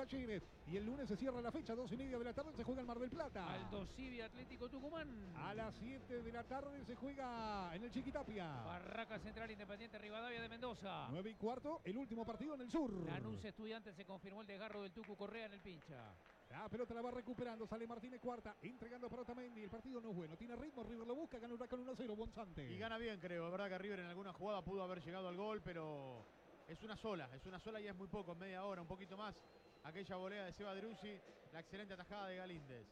Talleres. Y el lunes se cierra la fecha, 2:30 de la tarde se juega en Mar del Plata. Aldo Civi Atlético Tucumán. A las 7 de la tarde se juega en el Chiquitapia. Barraca Central Independiente Rivadavia de Mendoza. 9:15, el último partido en el sur. Lanús Estudiantes, se confirmó el desgarro del Tucu Correa en el pincha. La pelota la va recuperando, sale Martínez Cuarta, entregando para Otamendi. El partido no es bueno, tiene ritmo, River lo busca, gana Huracán 1-0, Bonzante. Y gana bien, creo. Es verdad que River en alguna jugada pudo haber llegado al gol, pero es una sola y es muy poco, en media hora, un poquito más. Aquella volea de Seba Driussi, la excelente atajada de Galíndez.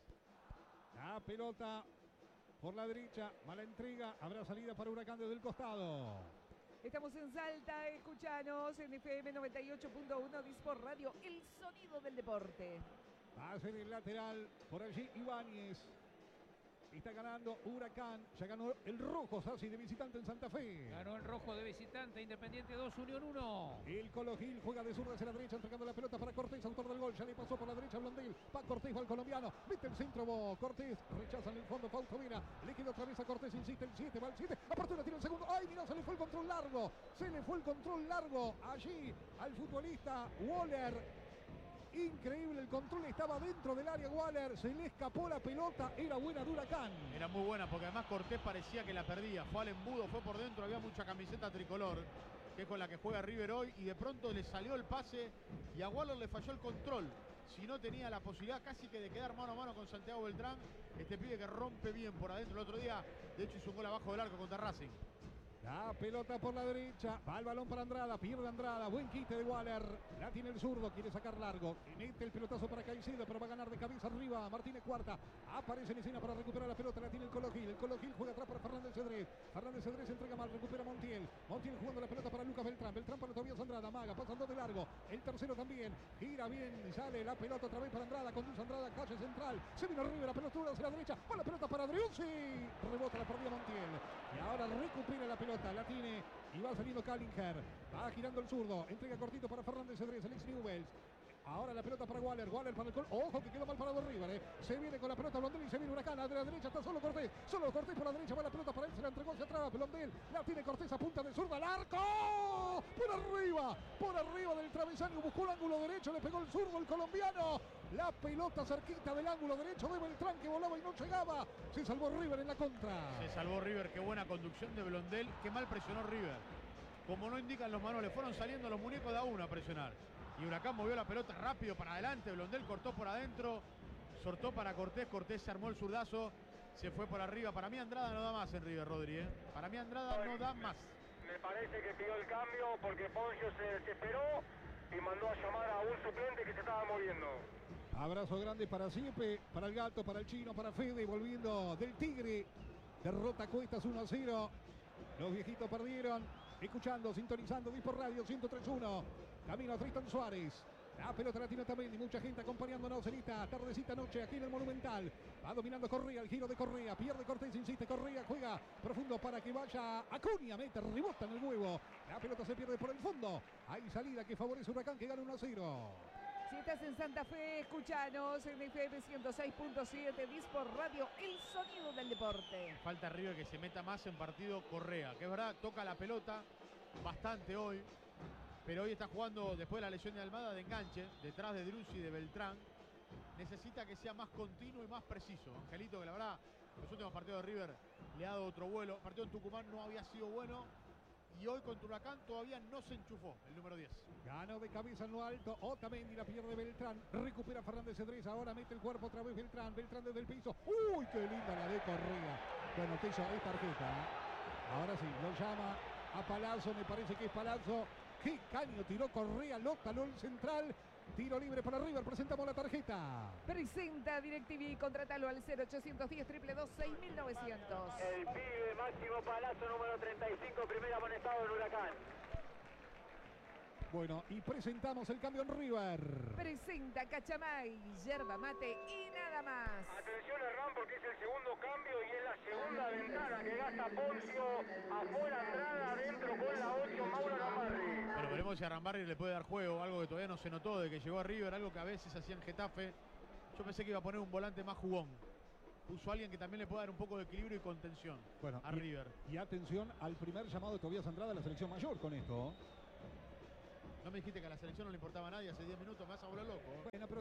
La pelota por la derecha, mala entrega, habrá salida para Huracán desde el costado. Estamos en Salta, escuchanos en FM 98.1 Disport Radio, el sonido del deporte. Va a ser el lateral, por allí Ibáñez. Está ganando Huracán, ya ganó el rojo Sassi de visitante en Santa Fe. Ganó el rojo de visitante, Independiente 2, Unión 1. El Colo Gil juega de zurda hacia la derecha, entregando la pelota para Cortés, autor del gol. Ya le pasó por la derecha a Blondel. Va Cortés, va el colombiano. Mete el centro, Cortés. Rechaza en el fondo, Fausto Vera. Le queda otra vez a Cortés, insiste el 7, va el 7. Apertura, tira el segundo. ¡Ay, mira! Se le fue el control largo. Se le fue el control largo allí al futbolista Waller. Increíble, el control estaba dentro del área. Waller, se le escapó la pelota, era buena de Huracán. Era muy buena porque además Cortés parecía que la perdía. Fue al embudo, fue por dentro, había mucha camiseta tricolor, que es con la que juega River hoy, y de pronto le salió el pase y a Waller le falló el control. Si no tenía la posibilidad casi que de quedar mano a mano con Santiago Beltrán, este pibe que rompe bien por adentro. El otro día, de hecho, hizo un gol abajo del arco contra Racing. La pelota por la derecha, va el balón para Andrada, pierde Andrada, buen quite de Waller, la tiene el zurdo, quiere sacar largo, mete el pelotazo para Caicedo, pero va a ganar de cabeza arriba, Martínez Cuarta, aparece en escena para recuperar la pelota, la tiene el Colo Gil juega atrás para Fernández Cedrés entrega mal, recupera Montiel jugando la pelota para Lucas Beltrán para Tobias Andrada, Maga, pasando de largo, el tercero también, gira bien, sale la pelota otra vez para Andrada, conduce Andrada, calle central, se vino arriba, la pelota hacia la derecha, va la pelota para Driussi, rebota la perdida Montiel, y ahora recupera la pelota, la tiene y va saliendo Kallinger, va girando el zurdo, entrega cortito para Fernández Cedrés, el ex Newells. Ahora la pelota para Waller para el gol. Ojo que quedó mal parado River. Se viene con la pelota Blondel y se viene Huracán. De la derecha está solo Cortés por la derecha. Va la pelota para él. Se la entregó hacia atrás. Blondel la tiene Cortés a punta de zurda. ¡Al arco! Por arriba del travesaño. Buscó el ángulo derecho. Le pegó el zurdo el colombiano. La pelota cerquita del ángulo derecho de Beltrán que volaba y no llegaba. Se salvó River en la contra. Se salvó River. Qué buena conducción de Blondel. Qué mal presionó River. Como no indican los manuales, fueron saliendo los muñecos de a uno a presionar. Y Huracán movió la pelota rápido para adelante. Blondel cortó por adentro. Sortó para Cortés. Cortés se armó el zurdazo. Se fue por arriba. Para mí Andrada no da más en River, Rodri. Para mí Andrada no da más. Me parece que pidió el cambio porque Poncio se desesperó y mandó a llamar a un suplente que se estaba moviendo. Abrazo grande para Siepe, para el Gato, para el Chino, para Fede, volviendo del Tigre. Derrota Cuestas 1-0. Los viejitos perdieron. Escuchando, sintonizando Disport Radio 103.1. Camino a Tristan Suárez. La pelota la tiene también y mucha gente acompañándonos en esta tardecita noche aquí en el Monumental. Va dominando Correa, el giro de Correa. Pierde Cortés, insiste Correa, juega profundo para que vaya Acuña. Mete, rebota en el huevo. La pelota se pierde por el fondo. Hay salida que favorece Huracán que gana 1-0. Si estás en Santa Fe, escuchanos en FM 106.7 Disport Radio, el sonido del deporte. Falta River que se meta más en partido Correa, que es verdad, toca la pelota bastante hoy, pero hoy está jugando después de la lesión de Almada de enganche, detrás de Driussi y de Beltrán. Necesita que sea más continuo y más preciso. Angelito, que la verdad, los últimos partidos de River le ha dado otro vuelo. El partido en Tucumán no había sido bueno. Y hoy contra Huracán todavía no se enchufó el número 10. Ganó de cabeza en lo alto. Otamendi la pierde Beltrán. Recupera Fernández Cedrés. Ahora mete el cuerpo otra vez Beltrán. Beltrán desde el piso. ¡Uy, qué linda la de Correa! Bueno, te hizo ahí tarjeta. Ahora sí, lo llama a Palazzo. Me parece que es Palazzo. ¡Qué caño tiró Correa! Lo taló el central. Tiro libre para River, presentamos la tarjeta. Presenta DirecTV, contratalo al 0810 222 6900. El pibe Máximo Palazzo, número 35, primer amonestado en Huracán. Bueno, y presentamos el cambio en River. Presenta Cachamay, yerba mate y nada más. Atención Hernán, porque es el segundo cambio y es la segunda ventana que gasta Poncio. Afuera Andrada, adentro con la 8 Mauro Arambarri. Bueno, veremos si Arambarri le puede dar juego, algo que todavía no se notó de que llegó a River, algo que a veces hacía en Getafe. Yo pensé que iba a poner un volante más jugón. Puso a alguien que también le pueda dar un poco de equilibrio y contención a River. Y atención al primer llamado de Tobias Andrada a la selección mayor con esto. No me dijiste que a la selección no le importaba a nadie hace 10 minutos, me vas a volar loco. Bueno,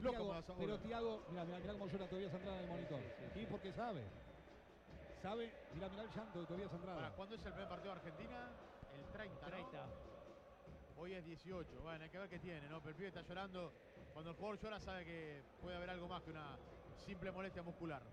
pasa Pero ahora. Thiago, mira cómo llora Tobias Andrada en el monitor. Y porque sabe, mira el llanto de Tobias Andrada. ¿Cuándo es el primer partido de Argentina? El 30, ¿no? 30. Hoy es 18. Bueno, hay que ver qué tiene, ¿no? Pero el pibe está llorando. Cuando el jugador llora sabe que puede haber algo más que una simple molestia muscular.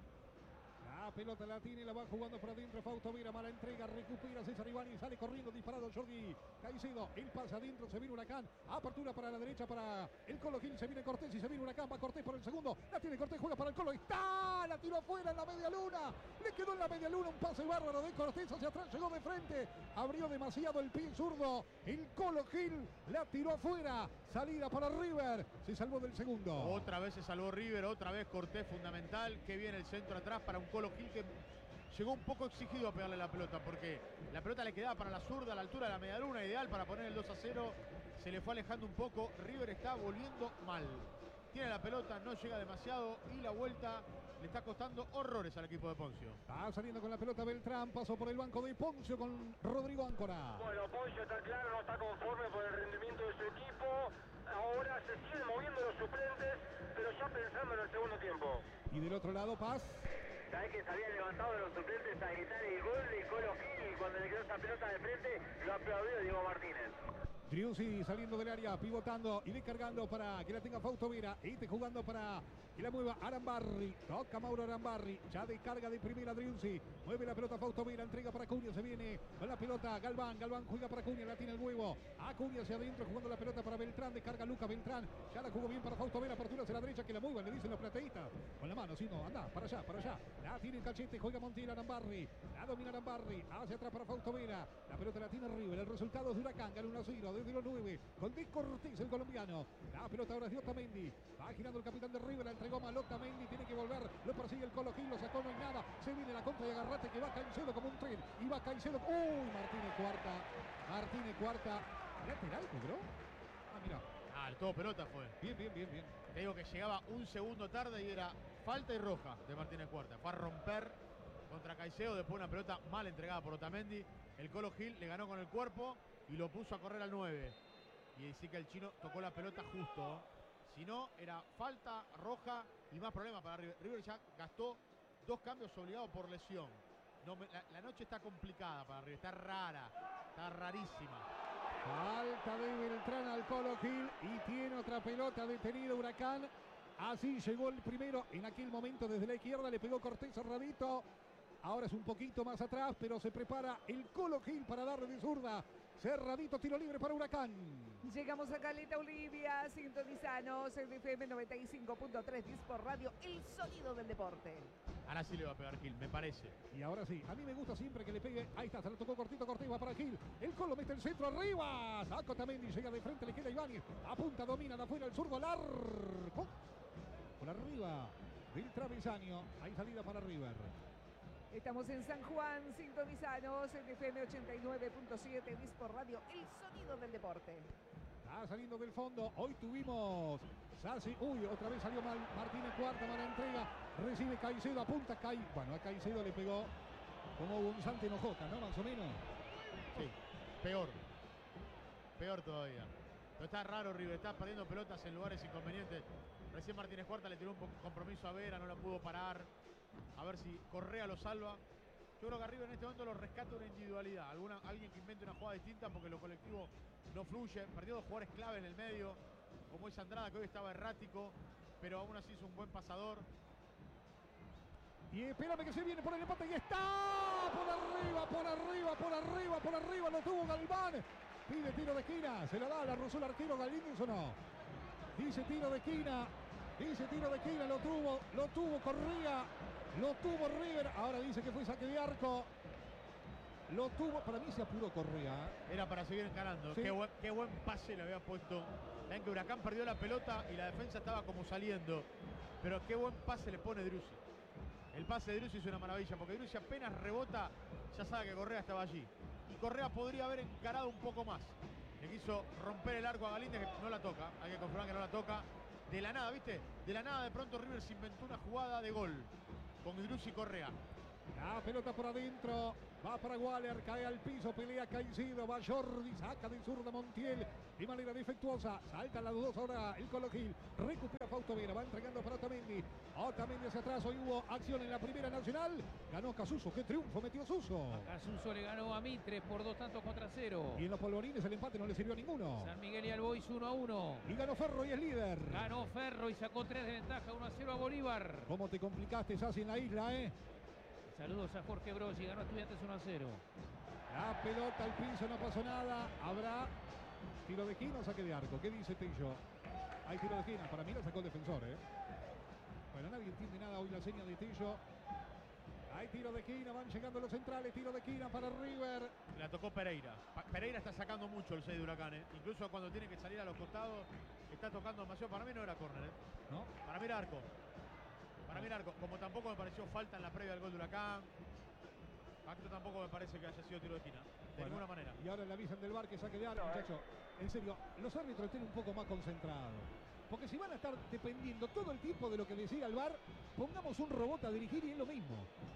La pelota la tiene, la va jugando por adentro. Fausto Vera, mala entrega, recupera César Iván y sale corriendo, disparado Jordi Caicedo. El pasa adentro, se viene Huracán. Apertura para la derecha para el Colo Gil. Se viene Cortés y se viene Huracán. Va Cortés por el segundo. La tiene Cortés, juega para el Colo. ¡Está! La tiró afuera en la media luna. Le quedó en la media luna un pase bárbaro de Cortés hacia atrás. Llegó de frente. Abrió demasiado el pie zurdo. El Colo Gil la tiró afuera. Salida para River. Se salvó del segundo. Otra vez se salvó River, otra vez Cortés fundamental. Qué bien el centro atrás para un Colo Gil que llegó un poco exigido a pegarle la pelota porque la pelota le quedaba para la zurda a la altura de la medialuna, ideal para poner el 2-0. Se le fue alejando un poco. River está volviendo mal. Tiene la pelota, no llega demasiado y la vuelta le está costando horrores al equipo de Poncio. Está saliendo con la pelota Beltrán. Pasó por el banco de Poncio con Rodrigo Áncora. Bueno, Poncio está claro, no está conforme por el rendimiento de su equipo. Ahora se siguen moviendo los suplentes, pero ya pensando en el segundo tiempo. Y del otro lado, Paz. Sabés que se habían levantado los suplentes a gritar el gol de Colo Gil y cuando le quedó esa pelota de frente lo aplaudió Diego Martínez. Driussi saliendo del área, pivotando y descargando para que la tenga Fausto Vera. Este jugando para que la mueva Arambarri. Toca Mauro Arambarri. Ya descarga de primera Driussi. Mueve la pelota Fausto Vera. Entrega para Cunha. Se viene con la pelota Galván. Galván juega para Cunha. La tiene el huevo. Acuña hacia adentro jugando la pelota para Beltrán. Descarga Lucas Beltrán. Ya la jugó bien para Fausto Vera. Apertura hacia la derecha que la muevan. Le dicen los plateístas. Con la mano, si no, anda, para allá, para allá. La tiene el cachete. Juega Montiel Arambarri. La domina Arambarri. Hacia atrás para Fausto Vera. La pelota la tiene River. El resultado es de Huracán. Gana 1-0 desde los 9. Con Di Cortés, el colombiano. La pelota ahora es de Otamendi. Va girando el capitán de River. La entregó mal Otamendi. Tiene que volver. Lo persigue el Colo Gil. Lo sacó, no hay nada. Se viene la contra y agarrate que va Caicedo como un tren. Y va Caicedo. ¡Uy! Martínez Cuarta. Martínez Cuarta. ¿Lateral cobró? Ah, mira. El todo pelota fue. Bien. Te digo que llegaba un segundo tarde y era falta y roja de Martínez Cuarta. Fue a romper contra Caicedo. Después una pelota mal entregada por Otamendi. El Colo Gil le ganó con el cuerpo y lo puso a correr al 9. Y decir que el chino tocó la pelota justo. Si no, era falta, roja y más problema para River. River ya gastó 2 cambios obligados por lesión. No, la noche está complicada para River, está rara, está rarísima. Falta de Beltrán al Colo Gil y tiene otra pelota detenida Huracán. Así llegó el primero en aquel momento desde la izquierda, le pegó Cortés cerradito. Ahora es un poquito más atrás, pero se prepara el Colo Gil para darle de zurda. Cerradito, tiro libre para Huracán. Llegamos a Caleta Olivia, sintonizanos en FM 95.3 Dispor Radio, el sonido del deporte. Ahora sí le va a pegar Gil, me parece. Y ahora sí, a mí me gusta siempre que le pegue. Ahí está, se lo tocó cortito, Cortés va para Gil. El Colo mete el centro arriba. Saco Otamendi, llega de frente, le queda Ibáñez. Apunta, domina, de afuera el zurdo, largo. Por arriba del travesaño. Hay salida para River. Estamos en San Juan, sintonizanos en FM 89.7 Dispor Radio, el sonido del deporte. Está saliendo del fondo. Hoy tuvimos Sassi. Uy, otra vez salió mal Martínez Cuarta, mala entrega. Recibe Caicedo, apunta Bueno, a Caicedo le pegó como un Santi Nojota, ¿no? Más o menos. Sí, peor. Peor todavía. Pero está raro River, está perdiendo pelotas en lugares inconvenientes. Recién Martínez Cuarta le tiró un compromiso a Vera, no la pudo parar. A ver si Correa lo salva. Yo creo que arriba en este momento lo rescata una individualidad. Alguien que invente una jugada distinta porque lo colectivo no fluye. Perdió 2 jugadores clave en el medio, como es Andrada, que hoy estaba errático, pero aún así es un buen pasador. Y espérame que se viene por el empate y está por arriba, lo tuvo Galván. Pide tiro de esquina, se lo da, la rozó el arquero Galíndez o no. Dice tiro de esquina, lo tuvo Correa. Lo tuvo River, ahora dice que fue saque de arco. Lo tuvo, para mí se apuró Correa. Era para seguir encarando. Sí. Qué buen pase le había puesto. Ven que Huracán perdió la pelota y la defensa estaba como saliendo. Pero qué buen pase le pone Driussi. El pase de Driussi es una maravilla, porque Driussi apenas rebota, ya sabe que Correa estaba allí. Y Correa podría haber encarado un poco más. Le quiso romper el arco a Galíndez, que no la toca. Hay que confirmar que no la toca. De la nada, ¿viste? De la nada de pronto River se inventó una jugada de gol con Driussi Correa. La pelota por adentro, va para Waller, cae al piso, pelea Caicedo, va Jordi, saca de zurda Montiel de manera defectuosa, salta la dudosa ahora el Colo Gil, recupera Fausto Fausto Vera, va entregando para Otamendi. Otamendi hacia atrás, hoy hubo acción en la Primera Nacional. Ganó Casuso, qué triunfo metió Suso. Casuso le ganó a Mitre por 2-0. Y en los polvorines el empate no le sirvió a ninguno. San Miguel y Albois 1-1. Y ganó Ferro y es líder. Ganó Ferro y sacó 3 de ventaja, 1-0 a Bolívar. ¿Cómo te complicaste, Sassi, en la isla, Saludos a Jorge Broggi, ganó Estudiantes 1-0. La pelota al piso, no pasó nada. Habrá tiro de esquina o saque de arco. ¿Qué dice Tello? Hay tiro de esquina. Para mí la sacó el defensor, Bueno, nadie entiende nada hoy la seña de Tello. Hay tiro de esquina, van llegando los centrales. Tiro de esquina para River. La tocó Pereira. Pereira está sacando mucho el 6 de Huracán, Incluso cuando tiene que salir a los costados, está tocando demasiado. Para mí no era córner, ¿No? Para mí era arco. Para mí era arco. Como tampoco me pareció falta en la previa del gol de Huracán. Acto tampoco me parece que haya sido tiro de esquina. De ninguna manera. Y ahora le avisan del VAR que saque de arco, muchachos. En serio, los árbitros estén un poco más concentrados. Porque si van a estar dependiendo todo el tiempo de lo que decida el VAR, pongamos un robot a dirigir y es lo mismo.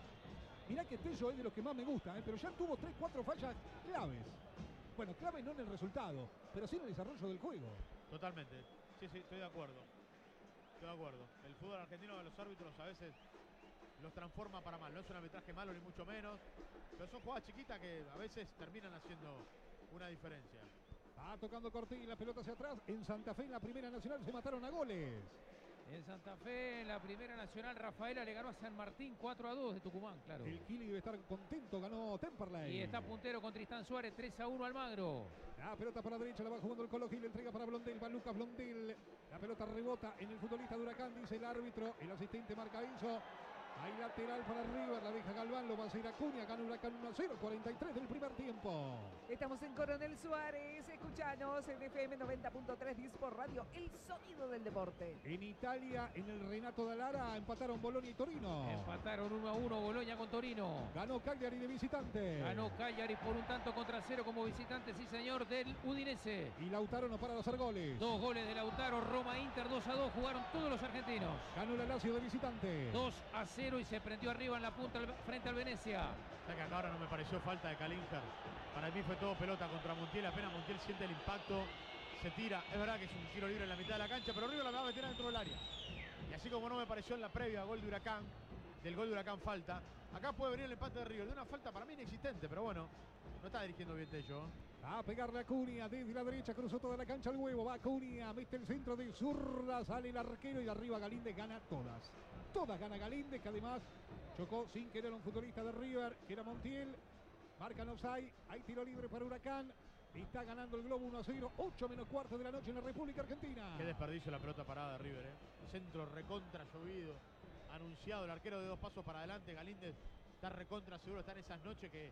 Mirá que Tello es de los que más me gusta, pero ya tuvo 3-4 fallas claves. Bueno, claves no en el resultado, pero sí en el desarrollo del juego. Totalmente. Sí, estoy de acuerdo. Estoy de acuerdo. El fútbol argentino de los árbitros a veces los transforma para mal. No es un arbitraje malo ni mucho menos, pero son jugadas chiquitas que a veces terminan haciendo una diferencia. Va tocando Corti, la pelota hacia atrás. En Santa Fe, en la Primera Nacional, se mataron a goles. En Santa Fe, en la Primera Nacional, Rafaela le ganó a San Martín 4-2 de Tucumán, claro. El Kili debe estar contento, ganó Temperley. Y está puntero con Tristán Suárez, 3-1 Almagro. La pelota para la derecha, la va jugando el Colo Gil, entrega para Blondel, va Lucas Blondel. La pelota rebota en el futbolista de Huracán, dice el árbitro, el asistente marca eso. Hay lateral para River, la deja Galván, lo va a hacer Acuña, gana Huracán 1-0, 43 del primer tiempo. Estamos en Coronel Suárez, escuchanos en FM 90.3 Dispor Radio, el sonido del deporte. En Italia, en el Renato Dallara, empataron Bolonia y Torino. Empataron 1-1 Boloña con Torino. Ganó Cagliari de visitante. Ganó Cagliari por un tanto contra 0 como visitante, sí señor, del Udinese. Y Lautaro no para de hacer goles. 2 goles de Lautaro, Roma-Inter 2-2, jugaron todos los argentinos. Ganó la Lazio de visitante. 2-0 y se prendió arriba en la punta frente al Venecia. O sea que acá ahora no me pareció falta de Kalinjar. Para mí fue todo pelota contra Montiel. Apenas Montiel siente el impacto, se tira. Es verdad que es un tiro libre en la mitad de la cancha, pero River la va a meter dentro del área. Y así como no me pareció en la previa gol de Huracán, del gol de Huracán falta, acá puede venir el empate de River. De una falta para mí inexistente, pero bueno, no está dirigiendo bien Tello. Va a pegarle a Acuña desde la derecha, cruzó toda la cancha al huevo. Va Acuña, mete el centro de zurda, sale el arquero y de arriba Galíndez gana todas. Todas gana Galíndez, que además chocó sin querer a un futbolista de River, que era Montiel. Marcan offside, hay tiro libre para Huracán. Está ganando el Globo 1-0, 8 menos cuarto de la noche en la República Argentina. Qué desperdicio la pelota parada de River, Centro recontra llovido, anunciado el arquero de 2 pasos para adelante. Galíndez está recontra seguro, está en esas noches que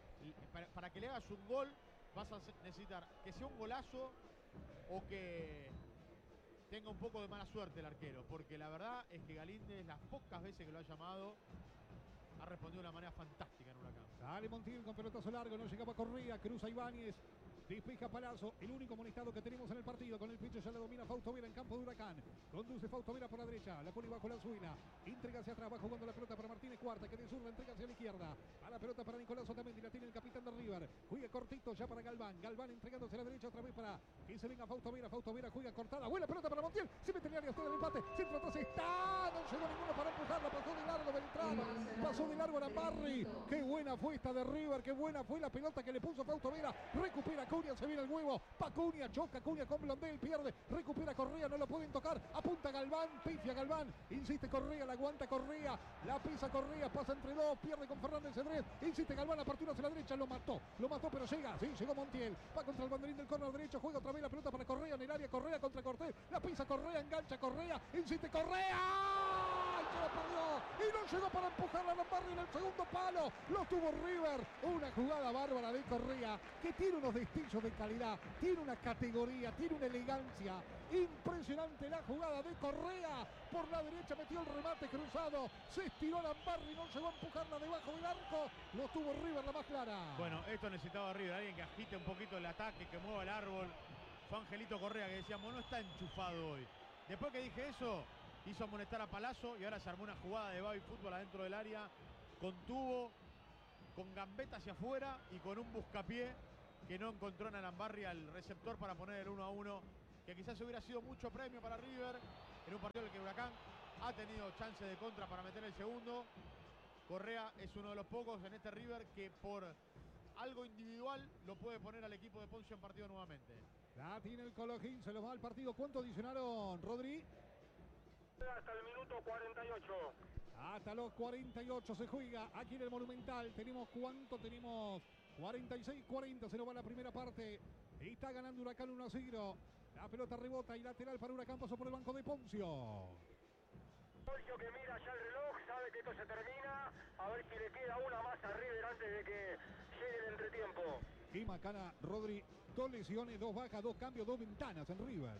para que le hagas un gol vas a necesitar que sea un golazo o que tenga un poco de mala suerte el arquero, porque la verdad es que Galíndez, las pocas veces que lo ha llamado, ha respondido de una manera fantástica en Huracán. Sale Montiel con pelotazo largo, no llegaba Correa, cruza Ibáñez, despeja Palazzo, el único amonestado que tenemos en el partido. Con el pecho ya la domina Fausto Vera en campo de Huracán. Conduce Fausto Vera por la derecha, la pone bajo la suina, entrega hacia atrás, va jugando la pelota para Martínez Cuarta, que de zurda entrega hacia la izquierda. A la pelota para Nicolás Otamendi, la tiene el capitán de River. Juega cortito ya para Galván, Galván entregándose a la derecha otra vez para que se venga Fausto Vera juega cortada, buena pelota para Montiel, se mete en el área, está en el empate, centro atrás está, no llegó ninguno para empujarla, pasó de largo Beltrán, pasó de largo Arambarri. Qué buena fue esta de River, qué buena fue la pelota que le puso Fausto Vera, recupera Acuña, se viene el huevo, Pacuña, choca Acuña con Blondel, pierde, recupera Correa, no lo pueden tocar, apunta Galván, pifia Galván, insiste Correa, la aguanta Correa, la pisa Correa, pasa entre dos, pierde con Fernández Cedrés, insiste Galván, apertura hacia la derecha, lo mató pero llega, sí, llegó Montiel, va contra el banderín del córner derecho, juega otra vez la pelota para Correa en el área, Correa contra Cortés, la pisa Correa, engancha Correa, insiste Correa, ¡ay, se la perdió! Y no llegó para empujarla a Lambarri en el segundo palo, lo tuvo River, una jugada bárbara de Correa, que tiene unos destellos de calidad, tiene una categoría, tiene una elegancia, impresionante la jugada de Correa, por la derecha metió el remate cruzado, se estiró Lambarri, no llegó a empujarla debajo del arco, lo tuvo River la más clara. Bueno, esto necesitaba River, alguien que agite un poquito el ataque, que mueva el árbol. Fue Angelito Correa que decíamos, no está enchufado hoy. Después que dije eso, hizo amonestar a Palazzo y ahora se armó una jugada de baby fútbol adentro del área, con tubo, con gambeta hacia afuera y con un buscapié que no encontró en Alambarri al receptor para poner el 1-1, que quizás hubiera sido mucho premio para River, en un partido en el que Huracán ha tenido chance de contra para meter el segundo. Correa es uno de los pocos en este River que por algo individual lo puede poner al equipo de Poncio en partido nuevamente. La tiene el Coloquín, se lo va al partido. ¿Cuánto adicionaron, Rodri? Hasta el minuto 48. Hasta los 48 se juega aquí en el Monumental. ¿Tenemos cuánto? Tenemos 46-40. Se nos va la primera parte. Está ganando Huracán 1-0. La pelota rebota y lateral para Huracán. Pasó por el banco de Poncio. Poncio que mira ya el reloj, sabe que esto se termina. A ver si le queda una más a River antes de que llegue el entretiempo. Y Macana, Rodri, 2 lesiones, 2 bajas, 2 cambios, 2 ventanas en River.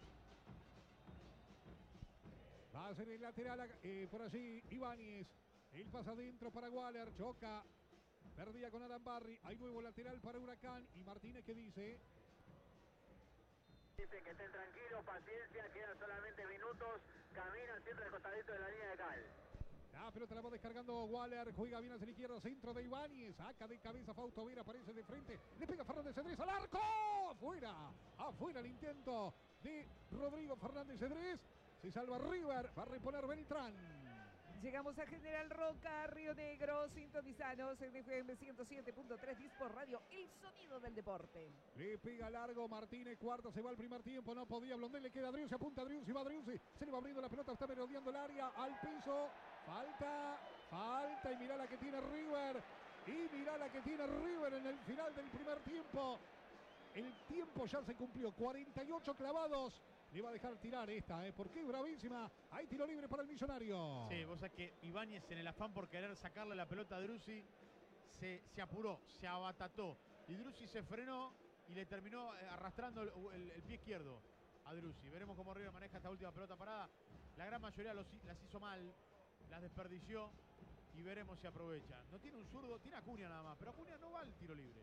Va a ser el lateral por allí Ibáñez. El pasa adentro para Waller. Choca. Perdía con Adam Barry. Hay nuevo lateral para Huracán. Y Martínez que dice... Dicen que estén tranquilos, paciencia, quedan solamente minutos. Caminan siempre al costadito de la línea de cal. La pelota la va descargando Waller. Juega bien hacia la izquierda. Centro de Ibáñez. Saca de cabeza Fausto Vera. Aparece de frente. Le pega Fernández Cedrés al arco. Afuera. Afuera el intento de Rodrigo Fernández Cedrés. Se salva River. Va a reponer Beltrán. Llegamos a General Roca, Río Negro, sintonizanos en FM 107.3 Dispor Radio, el sonido del deporte. Le pega largo Martínez, cuarto, se va al primer tiempo, no podía Blondel, le queda Driussi, apunta Driussi, va Driussi, se le va abriendo la pelota, está merodeando el área, al piso, falta, y mirá la que tiene River, en el final del primer tiempo. El tiempo ya se cumplió, 48 clavados. Le va a dejar tirar esta, porque es bravísima. Hay tiro libre para el Millonario. Sí, vos sabés que Ibáñez en el afán por querer sacarle la pelota a Driussi se apuró, se abatató. Y Driussi se frenó y le terminó arrastrando el pie izquierdo a Driussi. Veremos cómo River maneja esta última pelota parada. La gran mayoría las hizo mal, las desperdició y veremos si aprovecha. No tiene un zurdo, tiene a Acuña nada más, pero Acuña no va al tiro libre.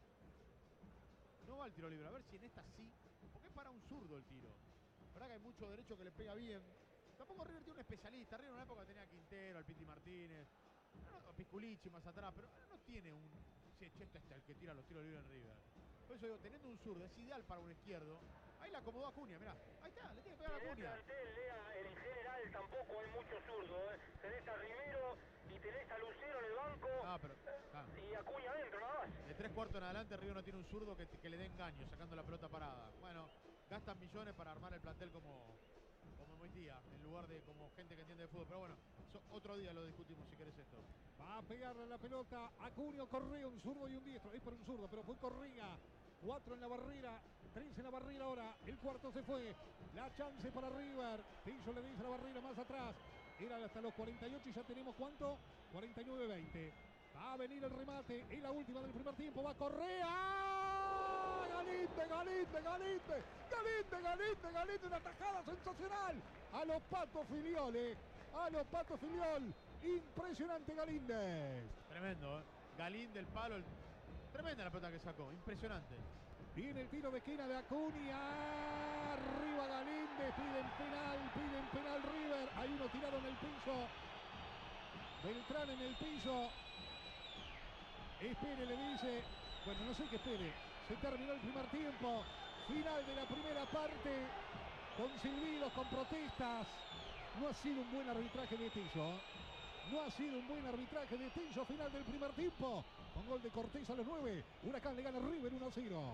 No va al tiro libre, a ver si en esta sí, porque es para un zurdo el tiro. La verdad que hay mucho derecho que le pega bien. Tampoco River tiene un especialista. River en una época tenía a Quintero, al Piti Martínez, a Pisculichi más atrás, pero no tiene un... Sí, este es el que tira los tiros libres en River. Por eso digo, teniendo un zurdo es ideal para un izquierdo. Ahí la acomodó Acuña, mirá. Ahí está, le tiene que pegar a Acuña. En general tampoco hay mucho zurdo. Tenés a Rivero y tenés a Lucero en el banco. Y Acuña adentro nada más. De 3/4 en adelante River no tiene un zurdo que le dé engaño, sacando la pelota parada. Bueno, gastan millones para armar el plantel como hoy día, en lugar de como gente que entiende de fútbol. Pero bueno, otro día lo discutimos si querés esto. Va a pegarle la pelota a Acuña, Correa, un zurdo y un diestro. Es por un zurdo, pero fue Correa. 4 en la barrera, 3 en la barrera ahora. El cuarto se fue. La chance para River. Pillo le dice a la barrera más atrás. Era hasta los 48 y ya tenemos ¿cuánto? 49-20. Va a venir el remate en la última del primer tiempo. Va Correa. Galinde. Una tajada sensacional. A los Patos Filiol. Impresionante Galíndez. Tremendo, Galíndez, el palo. Tremenda la pelota que sacó. Impresionante. Viene el tiro de esquina de Acuña. Arriba Galíndez. Piden penal River. Hay uno tirado en el piso. Beltrán en el piso. Espere, le dice. Bueno, no sé qué espere. Se terminó el primer tiempo. Final de la primera parte. Con silbidos, con protestas. No ha sido un buen arbitraje de Tillo. Final del primer tiempo. Con gol de Cortés a los 9. Huracán le gana a River 1-0.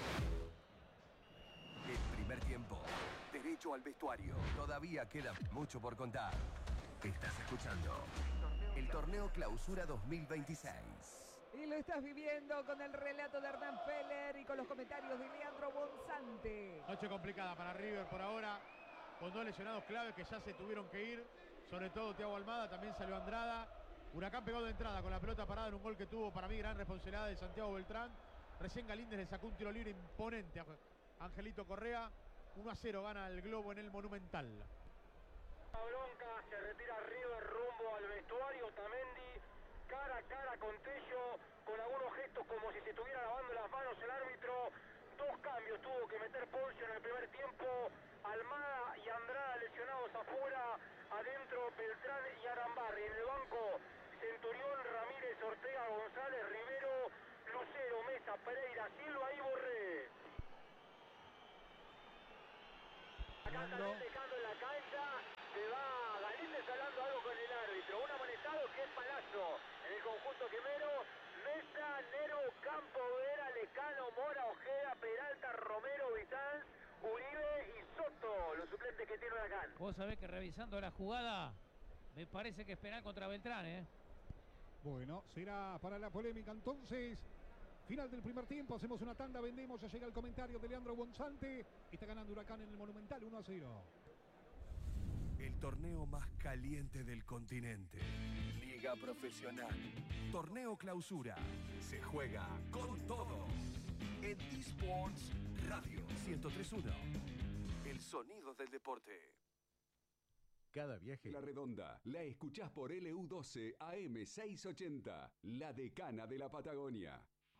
El primer tiempo. Derecho al vestuario. Todavía queda mucho por contar. Estás escuchando el Torneo Clausura 2026. Y lo estás viviendo con el relato de Hernán Feller y con los comentarios de Leandro Bonzante. Noche complicada para River por ahora, con 2 lesionados claves que ya se tuvieron que ir, sobre todo Thiago Almada, también salió Andrada. Huracán pegó de entrada con la pelota parada en un gol que tuvo para mí gran responsabilidad de Santiago Beltrán. Recién Galíndez le sacó un tiro libre imponente a Angelito Correa. 1-0 gana el Globo en el Monumental. La bronca, se retira River rumbo al vestuario. Otamendi cara a cara con Tello, con algunos gestos como si se estuviera lavando las manos el árbitro. 2 cambios tuvo que meter Poncio en el primer tiempo. Almada y Andrada lesionados afuera. Adentro Beltrán y Arambarri. En el banco Centurión, Ramírez, Ortega, González, Rivero, Lucero, Mesa, Pereira, Silva y Borré. Acá están dejando en la cancha. Se va Galíndez hablando algo con el árbitro. Un amonestado que es Palazzo en el conjunto quemero. Mesa, Nero, Campo, Vera, Lecano, Mora, Ojeda, Peralta, Romero, Vitanz, Uribe y Soto, los suplentes que tiene Huracán. Vos sabés que revisando la jugada, me parece que es penal contra Beltrán, ¿eh? Bueno, será para la polémica entonces. Final del primer tiempo, hacemos una tanda, vendemos, ya llega el comentario de Leandro Bonzante. Está ganando Huracán en el Monumental 1-0. El torneo más caliente del continente. Liga Profesional. Torneo Clausura. Se juega con todo. En eSports Radio 103.1. El sonido del deporte. Cada viaje La Redonda la escuchás por LU12 AM 680, la decana de la Patagonia.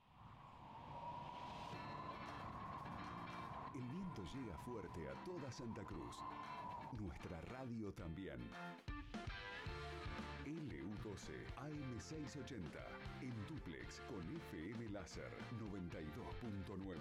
El viento llega fuerte a toda Santa Cruz. Nuestra radio también. LU12 AM 680, en dúplex con FM Láser 92.9.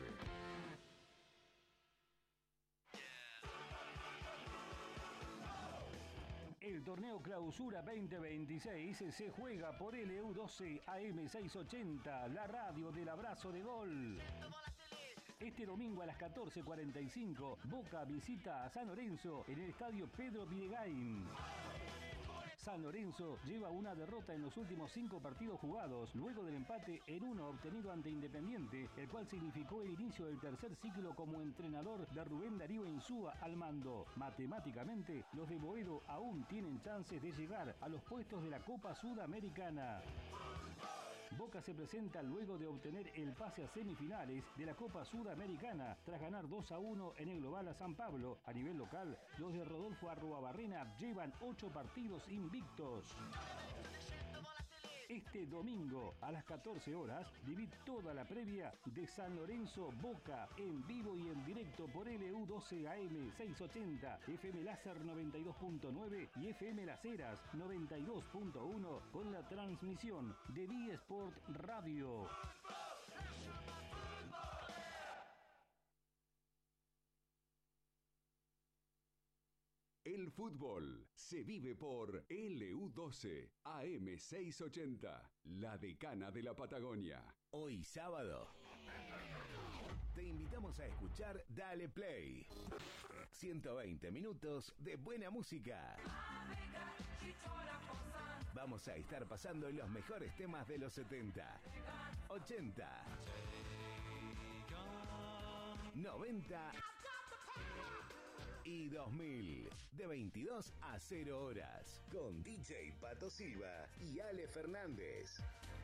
El torneo Clausura 2026 se juega por LU12 AM 680, la radio del abrazo de gol. Este domingo a las 14:45, Boca visita a San Lorenzo en el estadio Pedro Videgain. San Lorenzo lleva una derrota en los últimos 5 partidos jugados, luego del empate en 1 obtenido ante Independiente, el cual significó el inicio del tercer ciclo como entrenador de Rubén Darío Insúa al mando. Matemáticamente, los de Boedo aún tienen chances de llegar a los puestos de la Copa Sudamericana. Boca se presenta luego de obtener el pase a semifinales de la Copa Sudamericana tras ganar 2-1 en el global a San Pablo. A nivel local, los de Rodolfo Arruabarrena llevan 8 partidos invictos. Este domingo a las 14 horas viví toda la previa de San Lorenzo Boca en vivo y en directo por LU12 AM 680, FM Láser 92.9 y FM Las Heras 92.1 con la transmisión de eSport Radio. El fútbol se vive por LU12 AM 680, la decana de la Patagonia. Hoy sábado, te invitamos a escuchar Dale Play. 120 minutos de buena música. Vamos a estar pasando los mejores temas de los 70, 80, 90 y 2000, de 22 a 0 horas, con DJ Pato Silva y Ale Fernández.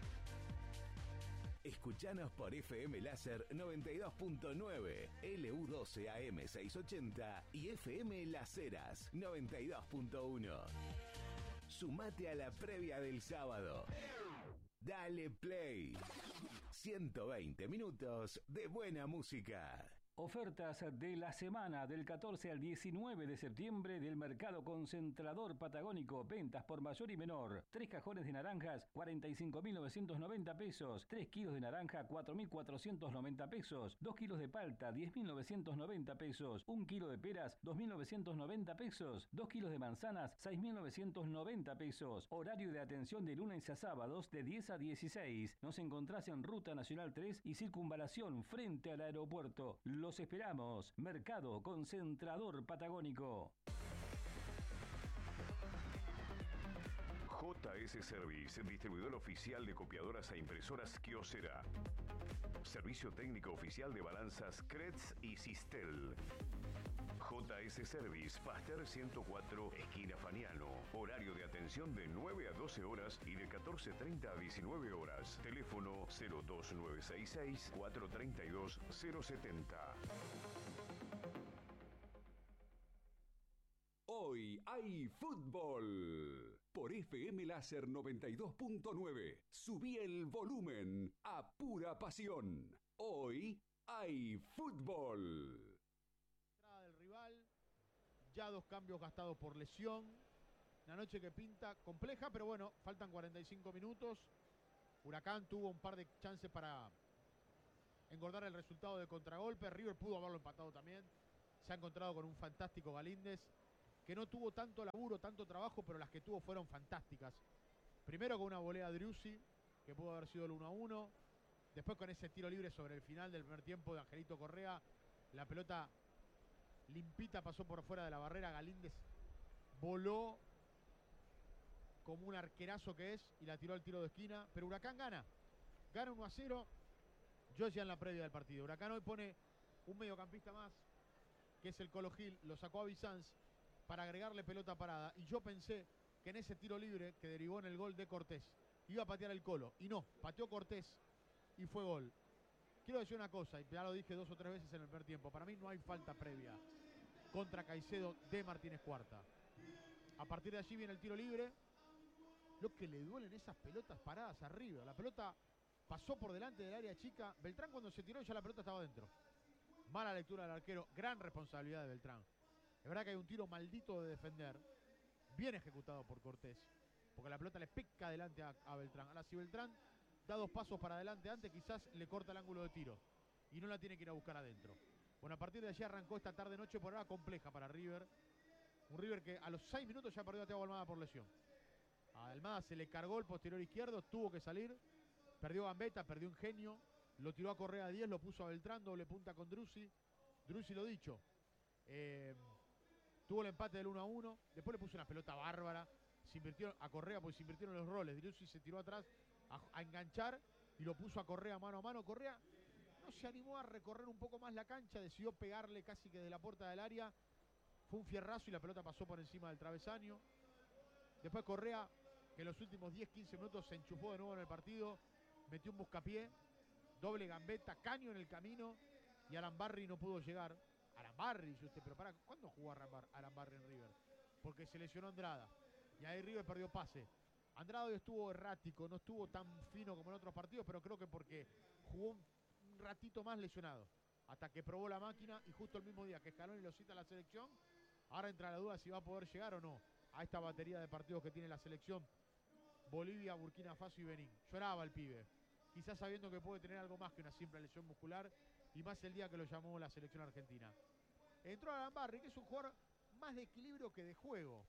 Escuchanos por FM Láser 92.9, LU12 AM 680 y FM Las Heras 92.1. Sumate a la previa del sábado. Dale Play. 120 minutos de buena música. Ofertas de la semana del 14 al 19 de septiembre del Mercado Concentrador Patagónico. Ventas por mayor y menor. 3 cajones de naranjas, 45.990 pesos. 3 kilos de naranja, 4.490 pesos. 2 kilos de palta, 10.990 pesos. 1 kilo de peras, 2.990 pesos. 2 kilos de manzanas, 6.990 pesos. Horario de atención de lunes a sábados de 10 a 16. Nos encontrás en Ruta Nacional 3 y Circunvalación frente al aeropuerto. Los esperamos. Mercado Concentrador Patagónico. JS Service, distribuidor oficial de copiadoras e impresoras Kyocera. Servicio técnico oficial de balanzas Kretz y Sistel. JS Service, Pasteur 104, esquina Faniano. Horario de atención de 9 a 12 horas y de 14:30 a 19 horas. Teléfono 02966 432 070. Hoy hay fútbol. Por FM Láser 92.9. Subí el volumen a pura pasión. Hoy hay fútbol. Del rival, ya 2 cambios gastados por lesión. Una noche que pinta compleja, pero bueno, faltan 45 minutos. Huracán tuvo un par de chances para engordar el resultado de contragolpe. River pudo haberlo empatado también. Se ha encontrado con un fantástico Galíndez que no tuvo tanto laburo, tanto trabajo, pero las que tuvo fueron fantásticas. Primero con una volea de Driussi, que pudo haber sido el 1-1. Después con ese tiro libre sobre el final del primer tiempo de Angelito Correa. La pelota limpita pasó por fuera de la barrera. Galíndez voló como un arquerazo que es y la tiró al tiro de esquina. Pero Huracán gana. Gana 1-0. Yo decía en la previa del partido. Huracán hoy pone un mediocampista más, que es el Colo Gil. Lo sacó a Bizanz para agregarle pelota parada. Y yo pensé que en ese tiro libre que derivó en el gol de Cortés iba a patear el Colo. Y no, pateó Cortés y fue gol. Quiero decir una cosa, y ya lo dije 2 o 3 veces en el primer tiempo. Para mí no hay falta previa contra Caicedo de Martínez Cuarta. A partir de allí viene el tiro libre. Lo que le duelen esas pelotas paradas arriba. La pelota pasó por delante del área chica. Beltrán cuando se tiró ya la pelota estaba dentro. Mala lectura del arquero. Gran responsabilidad de Beltrán. Es verdad que hay un tiro maldito de defender. Bien ejecutado por Cortés. Porque la pelota le pica adelante a Beltrán. Ahora si Beltrán da 2 pasos para adelante antes, quizás le corta el ángulo de tiro. Y no la tiene que ir a buscar adentro. Bueno, a partir de allí arrancó esta tarde-noche por ahora compleja para River. Un River que a los 6 minutos ya perdió a Thiago Almada por lesión. A Almada se le cargó el posterior izquierdo, tuvo que salir. Perdió Gambetta, perdió Ingenio. Lo tiró a Correa a 10, lo puso a Beltrán, doble punta con Driussi. Driussi lo dicho. Tuvo el empate del 1-1. Después le puso una pelota bárbara. Se invirtió a Correa porque se invirtieron los roles. Driussi se tiró atrás a enganchar y lo puso a Correa mano a mano. Correa no se animó a recorrer un poco más la cancha, decidió pegarle casi que de la puerta del área. Fue un fierrazo y la pelota pasó por encima del travesaño. Después Correa, que en los últimos 10-15 minutos se enchufó de nuevo en el partido, metió un buscapié, doble Gambetta, caño en el camino y Arambarri no pudo llegar. Arambarri, dice usted, pero para, ¿cuándo jugó Arambarri en River? Porque se lesionó Andrada y ahí River perdió pase. Andrada hoy estuvo errático, no estuvo tan fino como en otros partidos, pero creo que porque jugó un ratito más lesionado, hasta que probó la máquina y justo el mismo día que Scaloni lo cita a la selección, ahora entra la duda si va a poder llegar o no a esta batería de partidos que tiene la selección. Bolivia, Burkina Faso y Benín. Lloraba el pibe, quizás sabiendo que puede tener algo más que una simple lesión muscular, y más el día que lo llamó la selección argentina. Entró Arambarri, que es un jugador más de equilibrio que de juego.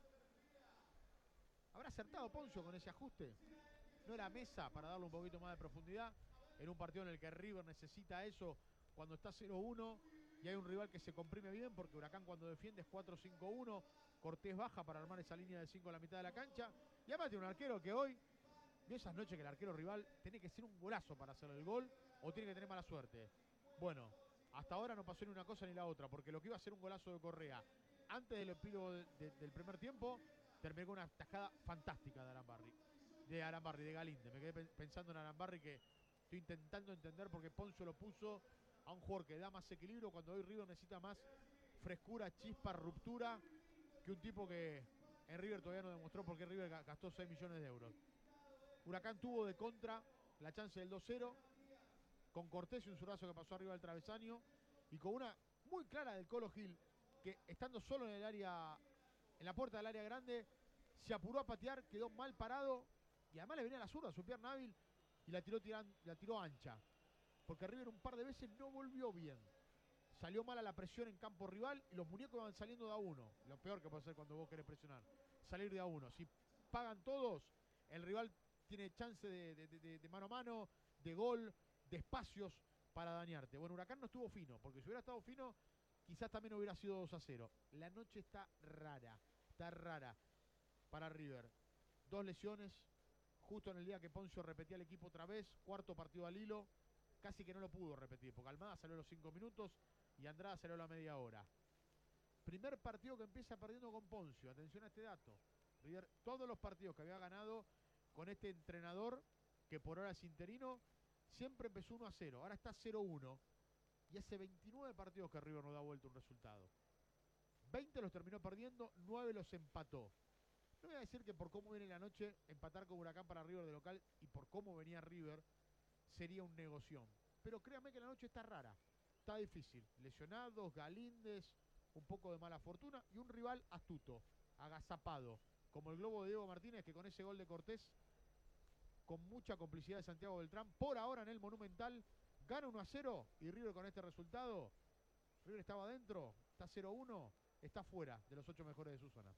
¿Habrá acertado Poncio con ese ajuste? No era Mesa para darle un poquito más de profundidad en un partido en el que River necesita eso cuando está 0-1 y hay un rival que se comprime bien, porque Huracán cuando defiende es 4-5-1. Cortés baja para armar esa línea de 5 a la mitad de la cancha. Y además tiene un arquero que hoy, de esas noches que el arquero rival tiene que ser un golazo para hacerle el gol o tiene que tener mala suerte. Bueno, hasta ahora no pasó ni una cosa ni la otra, porque lo que iba a ser un golazo de Correa antes del epílogo del primer tiempo, terminó con una tajada fantástica de Arambarri, de Galíndez. Me quedé pensando en Arambarri, que estoy intentando entender por qué Poncio lo puso a un jugador que da más equilibrio cuando hoy River necesita más frescura, chispa, ruptura, que un tipo que en River todavía no demostró por qué River gastó 6 millones de euros. Huracán tuvo de contra la chance del 2-0 con Cortés y un zurdazo que pasó arriba del travesaño y con una muy clara del Colo Gil, que estando solo en el área, en la puerta del área grande, se apuró a patear, quedó mal parado y además le venía la zurda, su pierna hábil, y la tiró ancha, porque River un par de veces no volvió bien. Salió mal a la presión en campo rival y los muñecos van saliendo de a uno. Lo peor que puede hacer cuando vos querés presionar, salir de a uno. Si pagan todos, el rival tiene chance de mano a mano, de gol, de espacios para dañarte. Bueno, Huracán no estuvo fino, porque si hubiera estado fino, quizás también hubiera sido 2-0. La noche está rara para River. 2 lesiones, justo en el día que Poncio repetía el equipo otra vez, 4º partido al hilo, casi que no lo pudo repetir, porque Almada salió a los 5 minutos y Andrada salió a la media hora. Primer partido que empieza perdiendo con Poncio, atención a este dato. River, todos los partidos que había ganado con este entrenador, que por ahora es interino, siempre empezó 1-0, ahora está 0-1. Y hace 29 partidos que River no da vuelta un resultado. 20 los terminó perdiendo, 9 los empató. No voy a decir que por cómo viene la noche, empatar con Huracán para River de local y por cómo venía River, sería un negoción. Pero créanme que la noche está rara, está difícil. Lesionados, Galíndez, un poco de mala fortuna y un rival astuto, agazapado, como el globo de Diego Martínez, que con ese gol de Cortés, con mucha complicidad de Santiago Beltrán, por ahora en el Monumental, gana 1-0 y River con este resultado, River estaba adentro, está 0-1, está fuera de los 8 mejores de su zona.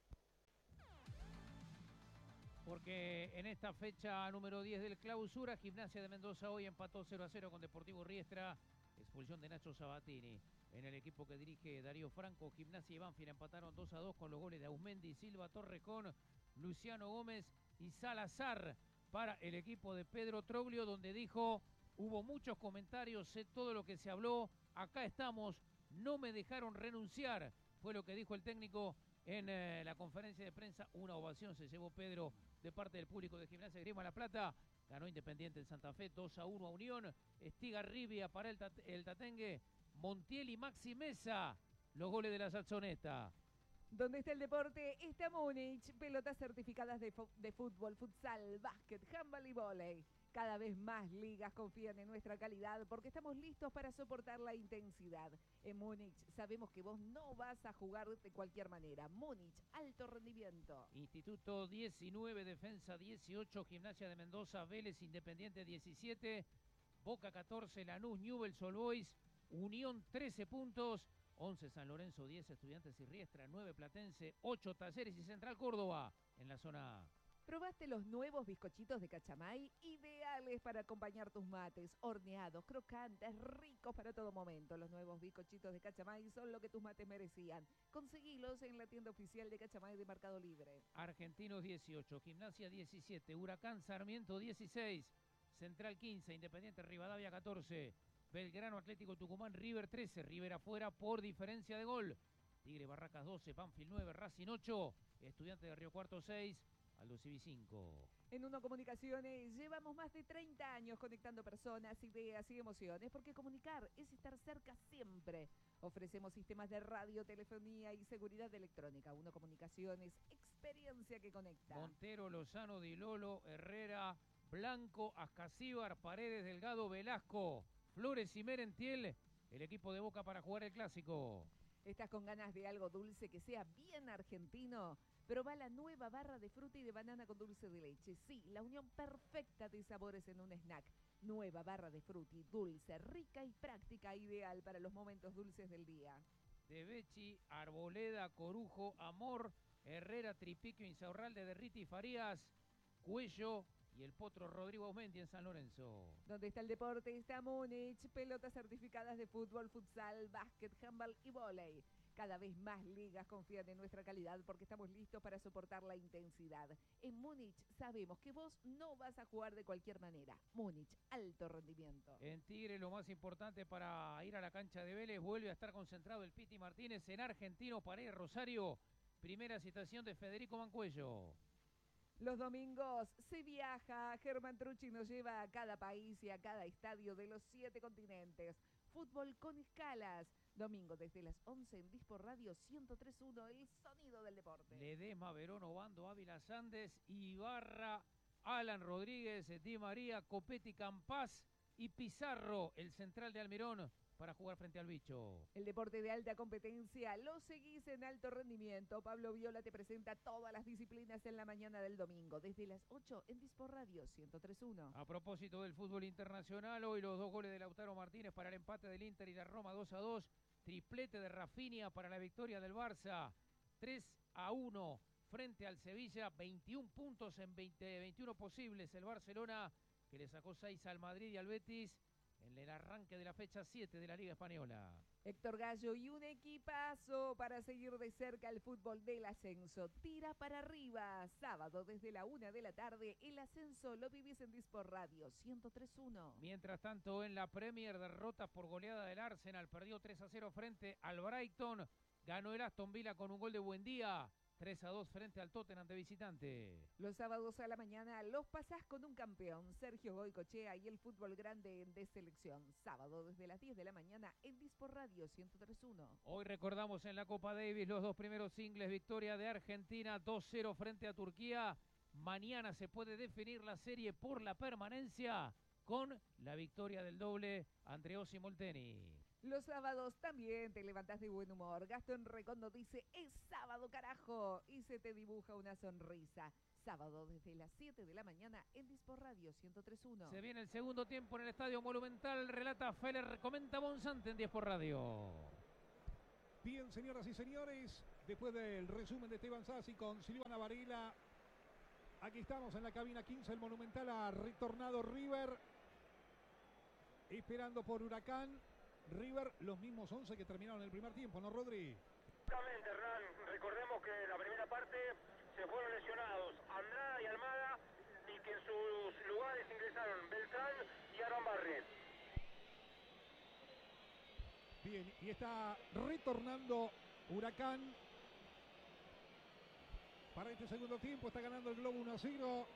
Porque en esta fecha número 10 del Clausura, Gimnasia de Mendoza hoy empató 0-0 con Deportivo Riestra. Expulsión de Nacho Sabatini. En el equipo que dirige Darío Franco, Gimnasia y Banfield empataron 2-2 con los goles de Ausmendi, Silva, Torrejón, Luciano Gómez y Salazar para el equipo de Pedro Troglio, donde dijo: hubo muchos comentarios, sé todo lo que se habló, acá estamos, no me dejaron renunciar. Fue lo que dijo el técnico en la conferencia de prensa. Una ovación se llevó Pedro de parte del público de Gimnasia Grima La Plata. Ganó Independiente en Santa Fe 2-1 a Unión. Estigarribia para el Tatengue. Montiel y Maxi Mesa, los goles de la Satsoneta. Donde está el deporte, está Múnich. Pelotas certificadas de fútbol, futsal, básquet, handball y vóley. Cada vez más ligas confían en nuestra calidad porque estamos listos para soportar la intensidad. En Múnich sabemos que vos no vas a jugar de cualquier manera. Múnich, alto rendimiento. Instituto 19, Defensa 18, Gimnasia de Mendoza, Vélez Independiente 17, Boca 14, Lanús, Newell's Old Boys, Unión 13 puntos, 11 San Lorenzo, 10 Estudiantes y Riestra, 9 Platense, 8 Talleres y Central Córdoba en la zona A. ¿Probaste los nuevos bizcochitos de Cachamay? Ideales para acompañar tus mates, horneados, crocantes, ricos para todo momento. Los nuevos bizcochitos de Cachamay son lo que tus mates merecían. Conseguilos en la tienda oficial de Cachamay de Mercado Libre. Argentinos 18, Gimnasia 17, Huracán Sarmiento 16, Central 15, Independiente Rivadavia 14, Belgrano Atlético Tucumán River 13, River afuera por diferencia de gol. Tigre Barracas 12, Banfield 9, Racing 8, Estudiantes de Río Cuarto 6, Aldo Civi 5. En Uno Comunicaciones llevamos más de 30 años conectando personas, ideas y emociones, porque comunicar es estar cerca siempre. Ofrecemos sistemas de radio, telefonía y seguridad electrónica. Uno Comunicaciones, experiencia que conecta. Montero, Lozano, Di Lolo, Herrera, Blanco, Ascasíbar, Paredes, Delgado, Velasco, Flores y Merentiel, el equipo de Boca para jugar el clásico. ¿Estás con ganas de algo dulce que sea bien argentino? Probá la nueva barra de fruta y de banana con dulce de leche. Sí, la unión perfecta de sabores en un snack. Nueva barra de fruta y dulce, rica y práctica, ideal para los momentos dulces del día. De Becci, Arboleda, Corujo, Amor, Herrera, Tripiquio, Insaurralde, Derriti y Farías, Cuello y el Potro Rodrigo Ausmendi en San Lorenzo. Donde está el deporte, está Múnich. Pelotas certificadas de fútbol, futsal, básquet, handball y vóley. Cada vez más ligas confían en nuestra calidad porque estamos listos para soportar la intensidad. En Múnich sabemos que vos no vas a jugar de cualquier manera. Múnich, alto rendimiento. En Tigre, lo más importante para ir a la cancha de Vélez, vuelve a estar concentrado el Piti Martínez en Argentino Paredes Rosario. Primera citación de Federico Mancuello. Los domingos se viaja. Germán Trucci nos lleva a cada país y a cada estadio de los 7 continentes. Fútbol con escalas. Domingo desde las 11 en Dispor Radio 103.1, el sonido del deporte. Ledesma, Verón, Obando, Ávila, Sandes, Ibarra, Alan Rodríguez, Di María, Copetti, Campás y Pizarro, el central de Almirón, para jugar frente al Bicho. El deporte de alta competencia lo seguís en alto rendimiento. Pablo Viola te presenta todas las disciplinas en la mañana del domingo, desde las 8 en Dispor Radio 103.1. A propósito del fútbol internacional, hoy los 2 goles de Lautaro Martínez para el empate del Inter y la Roma 2-2. Triplete de Rafinha para la victoria del Barça. 3-1 frente al Sevilla. 21 puntos en 21 posibles. El Barcelona que le sacó 6 al Madrid y al Betis en el arranque de la fecha 7 de la Liga Española. Héctor Gallo y un equipazo para seguir de cerca el fútbol del ascenso. Tira para arriba. Sábado desde la 1 de la tarde. El ascenso lo vivís en Dispor Radio 103.1. Mientras tanto, en la Premier, derrota por goleada del Arsenal. Perdió 3-0 frente al Brighton. Ganó el Aston Villa con un gol de Buendía. 3-2 frente al Tottenham de visitante. Los sábados a la mañana los pasás con un campeón, Sergio Goycochea y el fútbol grande de selección. Sábado desde las 10 de la mañana en Dispor Radio 103.1. Hoy recordamos en la Copa Davis los 2 primeros singles. Victoria de Argentina 2-0 frente a Turquía. Mañana se puede definir la serie por la permanencia con la victoria del doble Andreossi Molteni. Los sábados también te levantás de buen humor. Gastón Recondo dice, es sábado carajo, y se te dibuja una sonrisa. Sábado desde las 7 de la mañana en Dispor Radio 103.1. Se viene el segundo tiempo en el Estadio Monumental, relata Feller, comenta Monzante en Dispor Radio. Bien, señoras y señores, después del resumen de Esteban Sassi con Silvana Varela, aquí estamos en la cabina 15 del Monumental. Ha retornado River, esperando por Huracán. River, los mismos 11 que terminaron el primer tiempo, ¿no, Rodri? Exactamente, Hernán. Recordemos que en la primera parte se fueron lesionados Andrada y Almada y que en sus lugares ingresaron Beltrán y Aaron Barri. Bien, y está retornando Huracán para este segundo tiempo. Está ganando el Globo 1-0.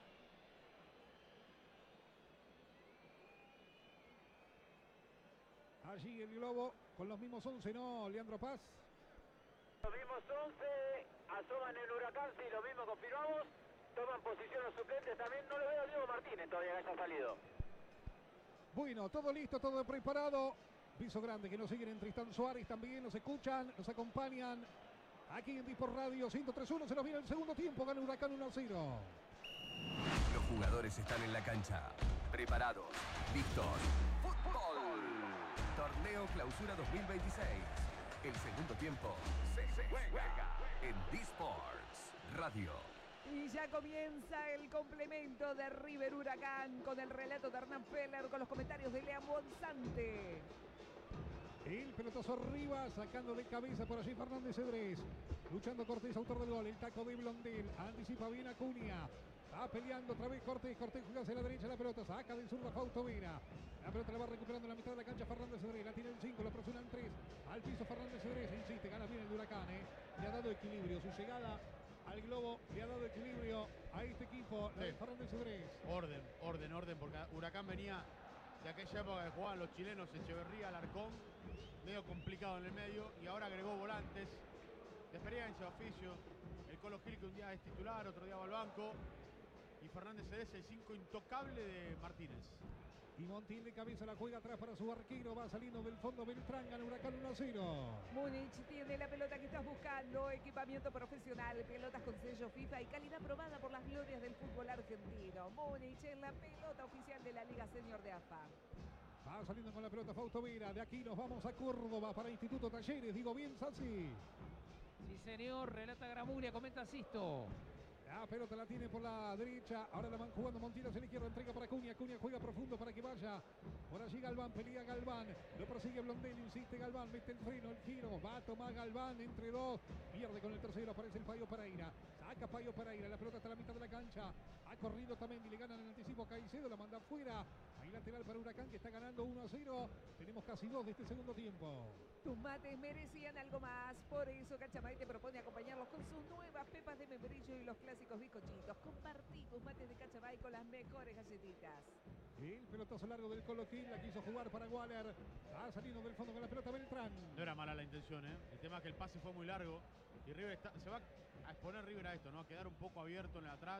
Allí el Globo con los mismos 11, ¿no, Leandro Paz? Los mismos 11 asoman el Huracán, sí, lo mismo confirmamos. Toman posición los suplentes también. No lo veo a Diego Martínez todavía que haya salido. Bueno, todo listo, todo preparado. Piso grande que nos siguen en Tristán Suárez también, nos escuchan, nos acompañan aquí en Disport Radio 103.1. Se nos viene el segundo tiempo, gana Huracán 1-0. Los jugadores están en la cancha, preparados, listos. ¡Fútbol! Torneo Clausura 2026. El segundo tiempo se juega en Disports Radio. Y ya comienza el complemento de River Huracán con el relato de Hernán Feller, con los comentarios de Lean Bonzante. El pelotazo arriba, sacando de cabeza por allí Fernández Cedrés. Luchando Cortés, autor del gol. El taco de Blondel. Anticipa bien Acuña. Va peleando otra vez Cortés. Cortés juega hacia la derecha la pelota. Saca del zurdo Fausto Vera. La pelota la va recuperando en la mitad de la cancha Fernández Cedrés. La tiene el 5, lo presionan 3. Al piso Fernández Cedrés. Insiste, gana bien el de Huracán. Le ha dado equilibrio. Su llegada al Globo le ha dado equilibrio a este equipo. La de Fernández Cedrés. Orden, porque Huracán venía de aquella época que jugaban los chilenos Echeverría, Alarcón, medio complicado en el medio, y ahora agregó volantes de experiencia, oficio. El Colo Gil, que un día es titular, otro día va al banco, y Fernández Cedrés, el 5 intocable de Martínez. Y Montiel de cabeza la juega atrás para su arquero. Va saliendo del fondo Beltrán, gana Huracán 1-0. Múnich tiene la pelota que estás buscando. Equipamiento profesional, pelotas con sello FIFA y calidad probada por las glorias del fútbol argentino. Múnich es la pelota oficial de la Liga Senior de AFA. Va saliendo con la pelota Fausto Vera. De aquí nos vamos a Córdoba para Instituto Talleres. Digo bien, Sassi. Sí, señor. Relata Gramulia, comenta Sisto. La pelota la tiene por la derecha. Ahora la van jugando Montiel hacia la izquierda. Entrega para Acuña. Acuña juega profundo para que vaya. Por allí Galván. Pelea Galván. Lo persigue Blondel. Insiste Galván. Mete el freno. El giro. Va a tomar Galván entre dos. Pierde con el tercero. Aparece el Payo Pereira. Saca Payo Pereira. La pelota está a la mitad de la cancha. Ha corrido también y le ganan el anticipo Caicedo. La manda afuera. Ahí lateral para Huracán, que está ganando 1-0. Tenemos casi 2 de este segundo tiempo. Tus mates merecían algo más. Por eso Cachamay te propone acompañarlos con sus nuevas pepas de membrillo y los clásicos bizcochitos. Compartí tus mates de Cachamay con las mejores galletitas. El pelotazo largo del Colo Gil. La quiso jugar para Waller. Ha salido del fondo con la pelota Beltrán. No era mala la intención, ¿eh? El tema es que el pase fue muy largo. Y River se va a exponer River a esto, ¿no? A quedar un poco abierto en el atrás.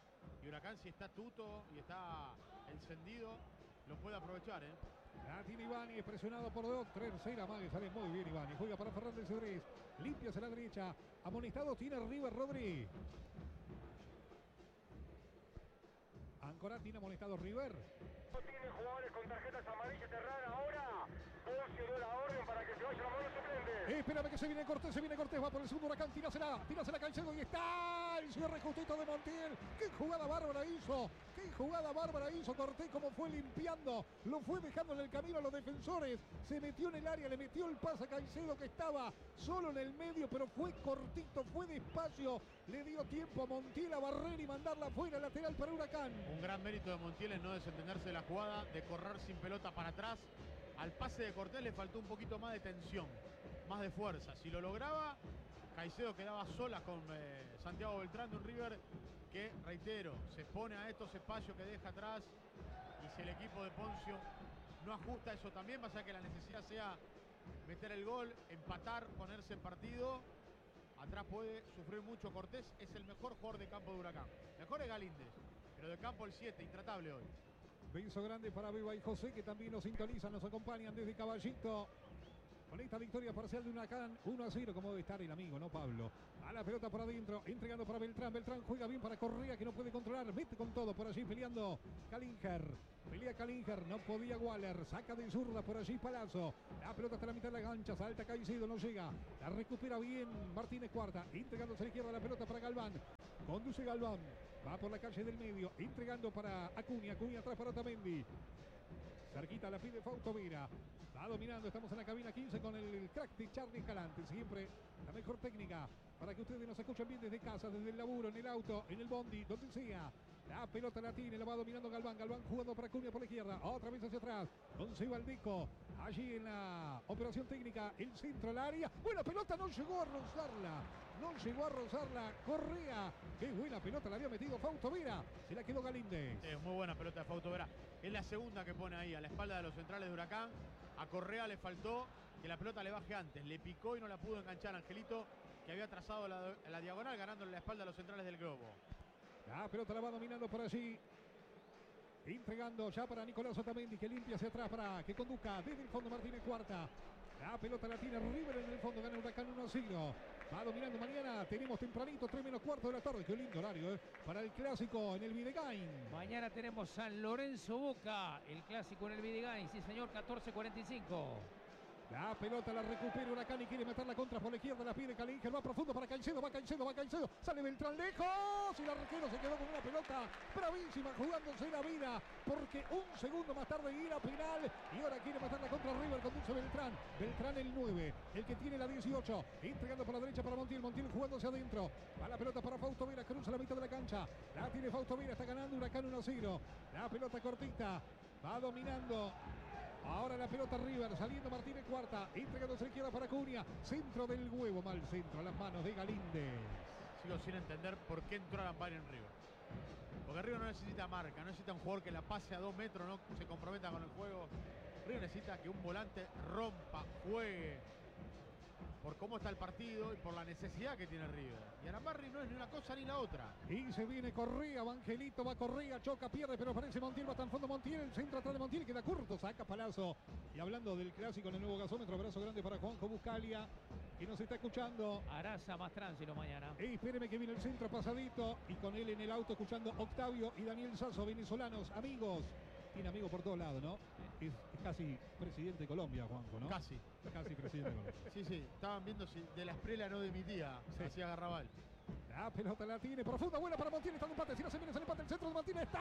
Y Huracán, si está tuto y está encendido, lo puede aprovechar, ¿eh? La tiene Ibáñez, presionado por dos. Tercera más, sale muy bien Ibáñez. Juega para Fernández Cedrés. Limpia hacia la derecha. Amonestado tiene River Rodri. Ancora tiene amonestado River. No tiene jugadores con tarjetas amarillas cerradas ahora. Poncio dio la orden para que se vaya la mano suplente. Espérame que se viene Cortés, va por el segundo Huracán, tírasela Caicedo y está el cierre justito de Montiel. Qué jugada bárbara hizo Cortés, como fue limpiando, lo fue dejando en el camino a los defensores, se metió en el área, le metió el pase a Caicedo, que estaba solo en el medio, pero fue cortito, fue despacio, le dio tiempo a Montiel a barrer y mandarla afuera, lateral para Huracán. Un gran mérito de Montiel es no desentenderse de la jugada, de correr sin pelota para atrás. Al pase de Cortés le faltó un poquito más de tensión, más de fuerza. Si lo lograba, Caicedo quedaba sola con Santiago Beltrán, de un River que, reitero, se pone a estos espacios que deja atrás. Y si el equipo de Poncio no ajusta eso también, va a ser que la necesidad sea meter el gol, empatar, ponerse en partido. Atrás puede sufrir mucho Cortés, es el mejor jugador de campo de Huracán. Mejor es Galíndez, pero de campo el 7, intratable hoy. Beso grande para Beba y José, que también nos sintonizan, nos acompañan desde Caballito. Con esta victoria parcial de Huracán 1-0, como debe estar el amigo, ¿no, Pablo? A la pelota por adentro, entregando para Beltrán. Beltrán juega bien para Correa, que no puede controlar. Mete con todo por allí peleando Kalinger. Pelea Kalinger, no podía Waller. Saca de zurda por allí Palazzo. La pelota hasta la mitad de la cancha. Salta Caicedo, no llega. La recupera bien Martínez Cuarta. Entregándose a la izquierda la pelota para Galván. Conduce Galván. Va por la calle del medio. Entregando para Acuña. Acuña atrás para Otamendi. Cerquita la pide Fausto Vera. Va dominando. Estamos en la cabina 15 con el crack de Charlie Escalante. Siempre la mejor técnica para que ustedes nos escuchen bien desde casa, desde el laburo, en el auto, en el bondi, donde sea. La pelota la tiene, la va dominando Galván. Galván jugando para Acuña por la izquierda. Otra vez hacia atrás. Con Sebaldeco. Allí en la operación técnica. El centro al área. Buena pelota, no llegó a rozarla. No llegó a rozarla Correa. Qué buena pelota la había metido Fausto Vera. Se la quedó Galíndez. Es muy buena pelota de Fausto Vera. Es la segunda que pone ahí a la espalda de los centrales de Huracán. A Correa le faltó que la pelota le baje antes. Le picó y no la pudo enganchar Angelito, que había trazado la diagonal, ganándole la espalda a los centrales del globo. La pelota la va dominando por allí. Entregando ya para Nicolás Otamendi, que limpia hacia atrás para que conduzca desde el fondo Martínez Cuarta. La pelota la tiene River en el fondo, gana Huracán 1-0. Va dominando mañana, tenemos tempranito, 3 menos cuarto de la tarde. Qué lindo horario, para el clásico en el Videgain. Mañana tenemos San Lorenzo Boca, el clásico en el Videgain, sí señor, 14:45. La pelota la recupera Huracán y quiere meter la contra por la izquierda, la pide Kalinger, va profundo para Caicedo, va Caicedo, sale Beltrán lejos y el arquero se quedó con una pelota bravísima jugándose la vida porque un segundo más tarde irá penal y ahora quiere matar la contra River, conduce Beltrán el 9, el que tiene la 18, entregando por la derecha para Montiel jugando hacia adentro, va la pelota para Fausto Vera, cruza la mitad de la cancha, la tiene Fausto Vera, está ganando Huracán 1-0, la pelota cortita, va dominando. Ahora la pelota River, saliendo Martínez Cuarta, entregándose a la izquierda para Acuña, centro del huevo, mal centro a las manos de Galíndez. Sigo sin entender por qué entró Arampari en River. Porque River no necesita marca, no necesita un jugador que la pase a 2 metros, no se comprometa con el juego. River necesita que un volante rompa, juegue, por cómo está el partido y por la necesidad que tiene River. Y Arampari no es ni una cosa ni la otra. Y se viene Correa, Vangelito, va Correa, choca, pierde, pero aparece Montiel, va tan fondo Montiel, el centro atrás de Montiel, queda curto, saca Palazzo. Y hablando del clásico en el nuevo gasómetro, abrazo grande para Juanjo Buscalia, que nos está escuchando. Araza más tránsito mañana. Espéreme que viene el centro pasadito, y con él en el auto escuchando Octavio y Daniel Sasso, venezolanos, amigos. Tiene amigos por todos lados, ¿no? Es casi presidente de Colombia, Juanjo, ¿no? Casi presidente de Colombia. Sí, estaban viendo si de la Esprela no dimitía, sí. Hacía Garrabal. La pelota la tiene profunda, buena para Montiel, está el empate, si no se viene el empate, el centro de Martínez está.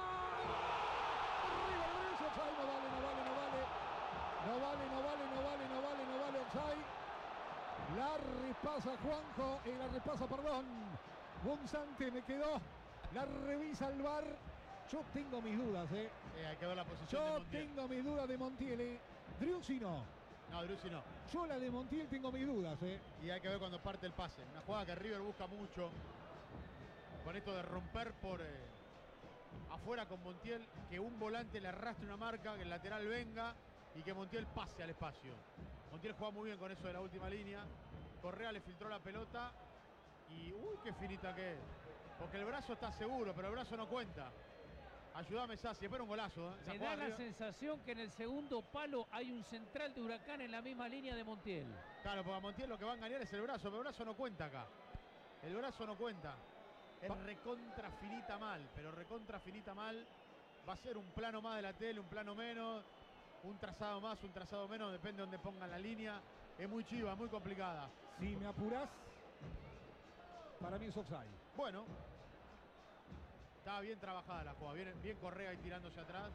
No vale, offside. La repasa, perdón. Gonzante me quedó, la revisa el VAR. Yo tengo mis dudas, hay que ver la posición de Montiel. Yo tengo mis dudas de Montiel, Driussi no. No, Driussi no. Yo la de Montiel tengo mis dudas, Y hay que ver cuando parte el pase. Una jugada que River busca mucho. Con esto de romper por afuera con Montiel, que un volante le arrastre una marca, que el lateral venga y que Montiel pase al espacio. Montiel juega muy bien con eso de la última línea. Correa le filtró la pelota y uy, qué finita que es. Porque el brazo está seguro, pero el brazo no cuenta. Ayúdame, Sassi, espera un golazo. Me da la sensación que en el segundo palo hay un central de Huracán en la misma línea de Montiel. Claro, porque a Montiel lo que va a engañar es el brazo, pero el brazo no cuenta acá. El brazo no cuenta. Es recontra finita mal, pero recontra finita mal. Va a ser un plano más de la tele, un plano menos, un trazado más, un trazado menos, depende de dónde pongan la línea. Es muy chiva, muy complicada. Si me apurás, para mí es offside. Bueno. Estaba bien trabajada la jugada, bien Correa y tirándose atrás.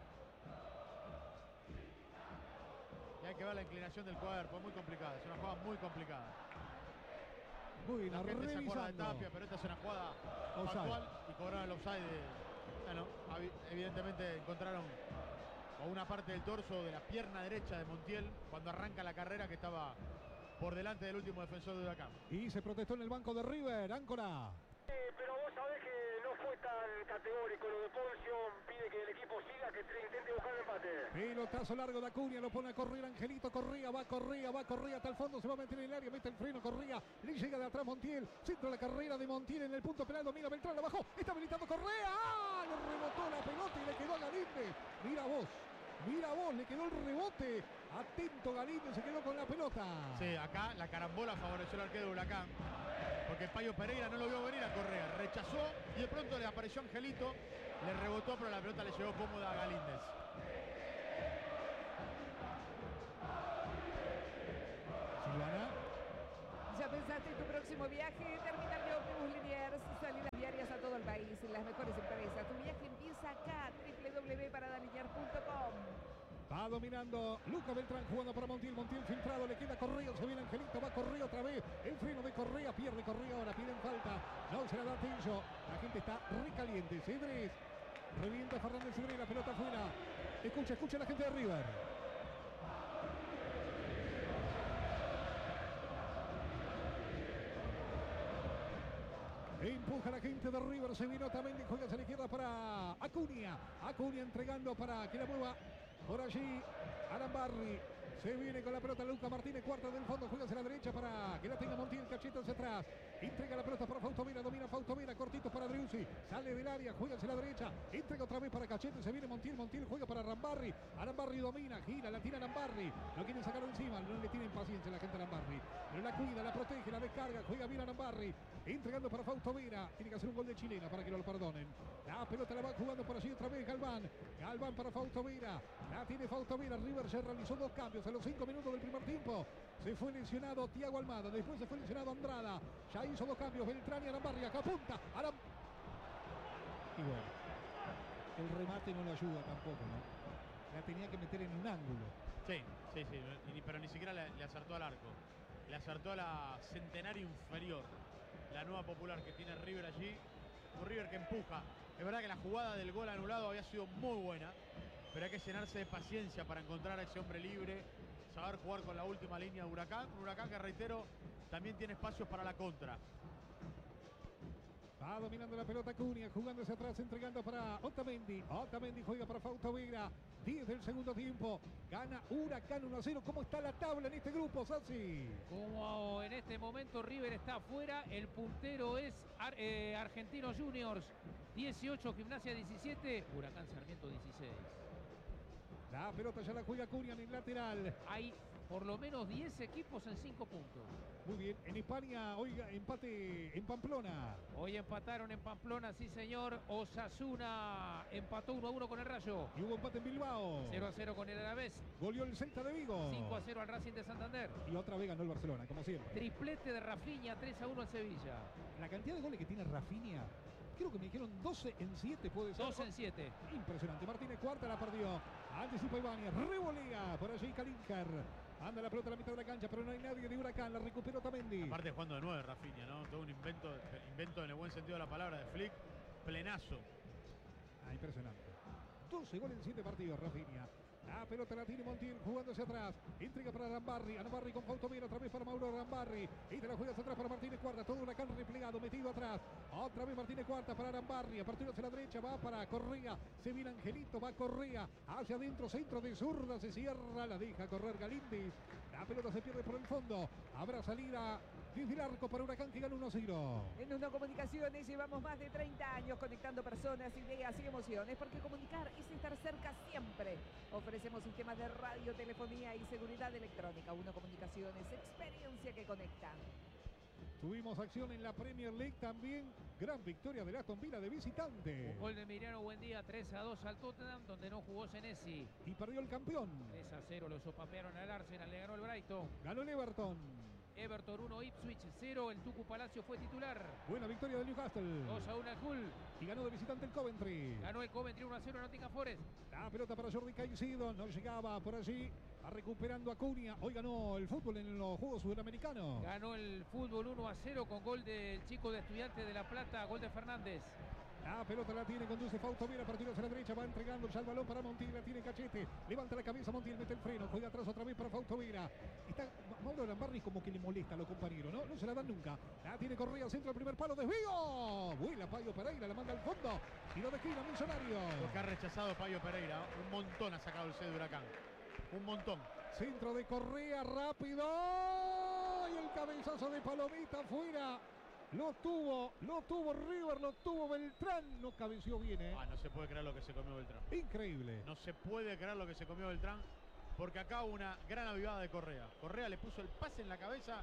Y hay que ver la inclinación del cuerpo, es muy complicada, es una jugada muy complicada. Bueno, la gente se acuerda de Tapia, pero esta es una jugada factual y cobraron el offside. Bueno, evidentemente encontraron una parte del torso de la pierna derecha de Montiel cuando arranca la carrera, que estaba por delante del último defensor de Huracán. Y se protestó en el banco de River, Áncora. Pero vos sabés que no fue tan categórico lo de Poncio, pide que el equipo siga, que intente buscar el empate. Pelotazo largo de Acuña, lo pone a correr Angelito, Correa hasta el fondo, se va a meter en el área, mete el freno, Correa, le llega de atrás Montiel, centro de la carrera de Montiel en el punto penal, domina Beltrán, la bajó, está habilitando Correa, ¡ah! Le rebotó la pelota y le quedó a Galíndez. Mira vos, le quedó el rebote, atento Galíndez, se quedó con la pelota. Sí, acá la carambola favoreció al arquero de Huracán. Porque Payo Pereira no lo vio venir a Correa, rechazó y de pronto le apareció Angelito, le rebotó, pero la pelota le llegó cómoda a Galíndez. Silvana. ¿Ya pensaste en tu próximo viaje? Terminal de Ómnibus Liniers, salidas diarias a todo el país, las mejores empresas. Tu viaje empieza acá, www.paradalinier.com. Va dominando Luca Beltrán jugando para Montiel. Montiel filtrado, le queda Correa, se viene Angelito, va Correa otra vez. El freno de Correa, pierde Correa ahora, piden falta. No se la da Tello. La gente está recaliente. Cedrés, revienta Fernández Cedrés, la pelota afuera. Escucha la gente de River. Empuja la gente de River, se vino también, juega hacia la izquierda para Acuña. Acuña entregando para que la mueva por allí Arambarri. Se viene con la pelota Luca Martínez, cuarta del fondo, juega hacia la derecha para que la tenga Montiel, Cachete hacia atrás. Entrega la pelota para Fausto Vera, domina Fausto Vera, cortito para Driussi. Sale del área, juega hacia la derecha. Entrega otra vez para Cachete, se viene Montiel, Montiel juega para Arambarri. Arambarri domina, gira, la tira Arambarri. Lo quieren sacar de encima, no le tienen paciencia la gente de Arambarri. Pero la cuida, la protege, la descarga, juega bien Arambarri. Entregando para Fausto Vera, tiene que hacer un gol de chilena para que lo perdonen. La pelota la va jugando por allí otra vez Galván. Galván para Fausto Vera, la tiene Fausto Vera. River ya realizó 2 cambios a los 5 minutos del primer tiempo. Se fue lesionado Thiago Almada, después se fue lesionado Andrada. Ya hizo 2 cambios Beltrán y Arambarri, acá apunta y bueno, el remate no lo ayuda tampoco, ¿no? La tenía que meter en un ángulo. Sí, pero ni siquiera le acertó al arco. Le acertó a la Centenario inferior. La nueva popular que tiene River allí. Un River que empuja. Es verdad que la jugada del gol anulado había sido muy buena, pero hay que llenarse de paciencia para encontrar a ese hombre libre, saber jugar con la última línea de Huracán. Un Huracán que, reitero, también tiene espacios para la contra. Va dominando la pelota Cunha, jugando hacia atrás, entregando para Otamendi. Otamendi juega para Fausto Vera. 10 del segundo tiempo. Gana Huracán 1-0. ¿Cómo está la tabla en este grupo, Sassi? Como en este momento River está afuera, el puntero es Argentinos Juniors 18, Gimnasia 17, Huracán Sarmiento 16. La pelota ya la juega Cunha en el lateral. Hay por lo menos 10 equipos en 5 puntos. Muy bien, en España, oiga, empate en Pamplona. Hoy empataron en Pamplona, sí señor. Osasuna empató 1-1 con el Rayo. Y hubo empate en Bilbao. 0-0 con el Alavés. Goleó el Celta de Vigo. 5-0 al Racing de Santander. Y otra vez ganó el Barcelona, como siempre. Triplete de Rafinha, 3-1 al Sevilla. La cantidad de goles que tiene Rafinha, creo que me dijeron 12 en 7, puede ser. 12 en 7. Impresionante. Martínez cuarta la perdió. Anticipa Ibáñez, revolea por allí Kalinker. Anda la pelota a la mitad de la cancha, pero no hay nadie de Huracán. La recuperó Otamendi. Aparte jugando de 9 Rafinha, ¿no? Todo un invento en el buen sentido de la palabra de Flick. Plenazo. Impresionante. 12 goles en 7 partidos, Rafinha. La pelota la tiene Montiel jugando hacia atrás. Entrega para Arambarri. Arambarri con Fausto Vera. Otra vez para Mauro Arambarri. Y te la juega hacia atrás para Martínez Cuarta. Todo Huracán replegado, metido atrás. Otra vez Martínez Cuarta para Arambarri. A partir hacia la derecha va para Correa. Se viene Angelito, va Correa. Hacia adentro, centro de zurda. Se cierra, la deja correr Galíndez. La pelota se pierde por el fondo. Habrá salida desde el arco para Huracán que gana 1-0. En Uno Comunicaciones llevamos más de 30 años conectando personas, ideas y emociones, porque comunicar es estar cerca siempre. Ofrecemos sistemas de radio, telefonía y seguridad electrónica. Uno Comunicaciones, experiencia que conecta. Tuvimos acción en la Premier League también. Gran victoria del Aston Villa de visitante. Un gol de Emiliano Buendía, 3-2 al Tottenham, donde no jugó Senesi. Y perdió el campeón. 3-0 lo sopapearon al Arsenal, le ganó el Brighton. Ganó el Everton. Everton 1, Ipswich 0, el Tucu Palacio fue titular. Buena victoria del Newcastle. 2-1 al Hull. Y ganó de visitante el Coventry. Ganó el Coventry 1-0 en Nottingham Forest. La pelota para Jordi Caicedo, no llegaba por allí. Va recuperando a Cunha. Hoy ganó el fútbol en los Juegos Sudamericanos. Ganó el fútbol 1-0 con gol del chico de Estudiantes de La Plata, gol de Fernández. La pelota la tiene, conduce Fausto Vera, partido hacia la derecha, va entregando ya el balón para Montiel, la tiene Cachete, levanta la cabeza Montiel, mete el freno, juega atrás otra vez para Fausto Vera. Está Mauro Arambarri como que le molesta a los compañeros, ¿no? No se la dan nunca. La tiene Correa, centro del primer palo, desvío. Vuela Payo Pereira, la manda al fondo y lo desquina Millonario. Lo que ha rechazado Payo Pereira, un montón ha sacado el C de Huracán. Un montón. Centro de Correa, rápido. Y el cabezazo de Palomita afuera. Lo tuvo River, lo tuvo Beltrán, no cabeció bien, ¿eh? No se puede creer lo que se comió Beltrán. Increíble. No se puede creer lo que se comió Beltrán, porque acá hubo una gran avivada de Correa. Correa le puso el pase en la cabeza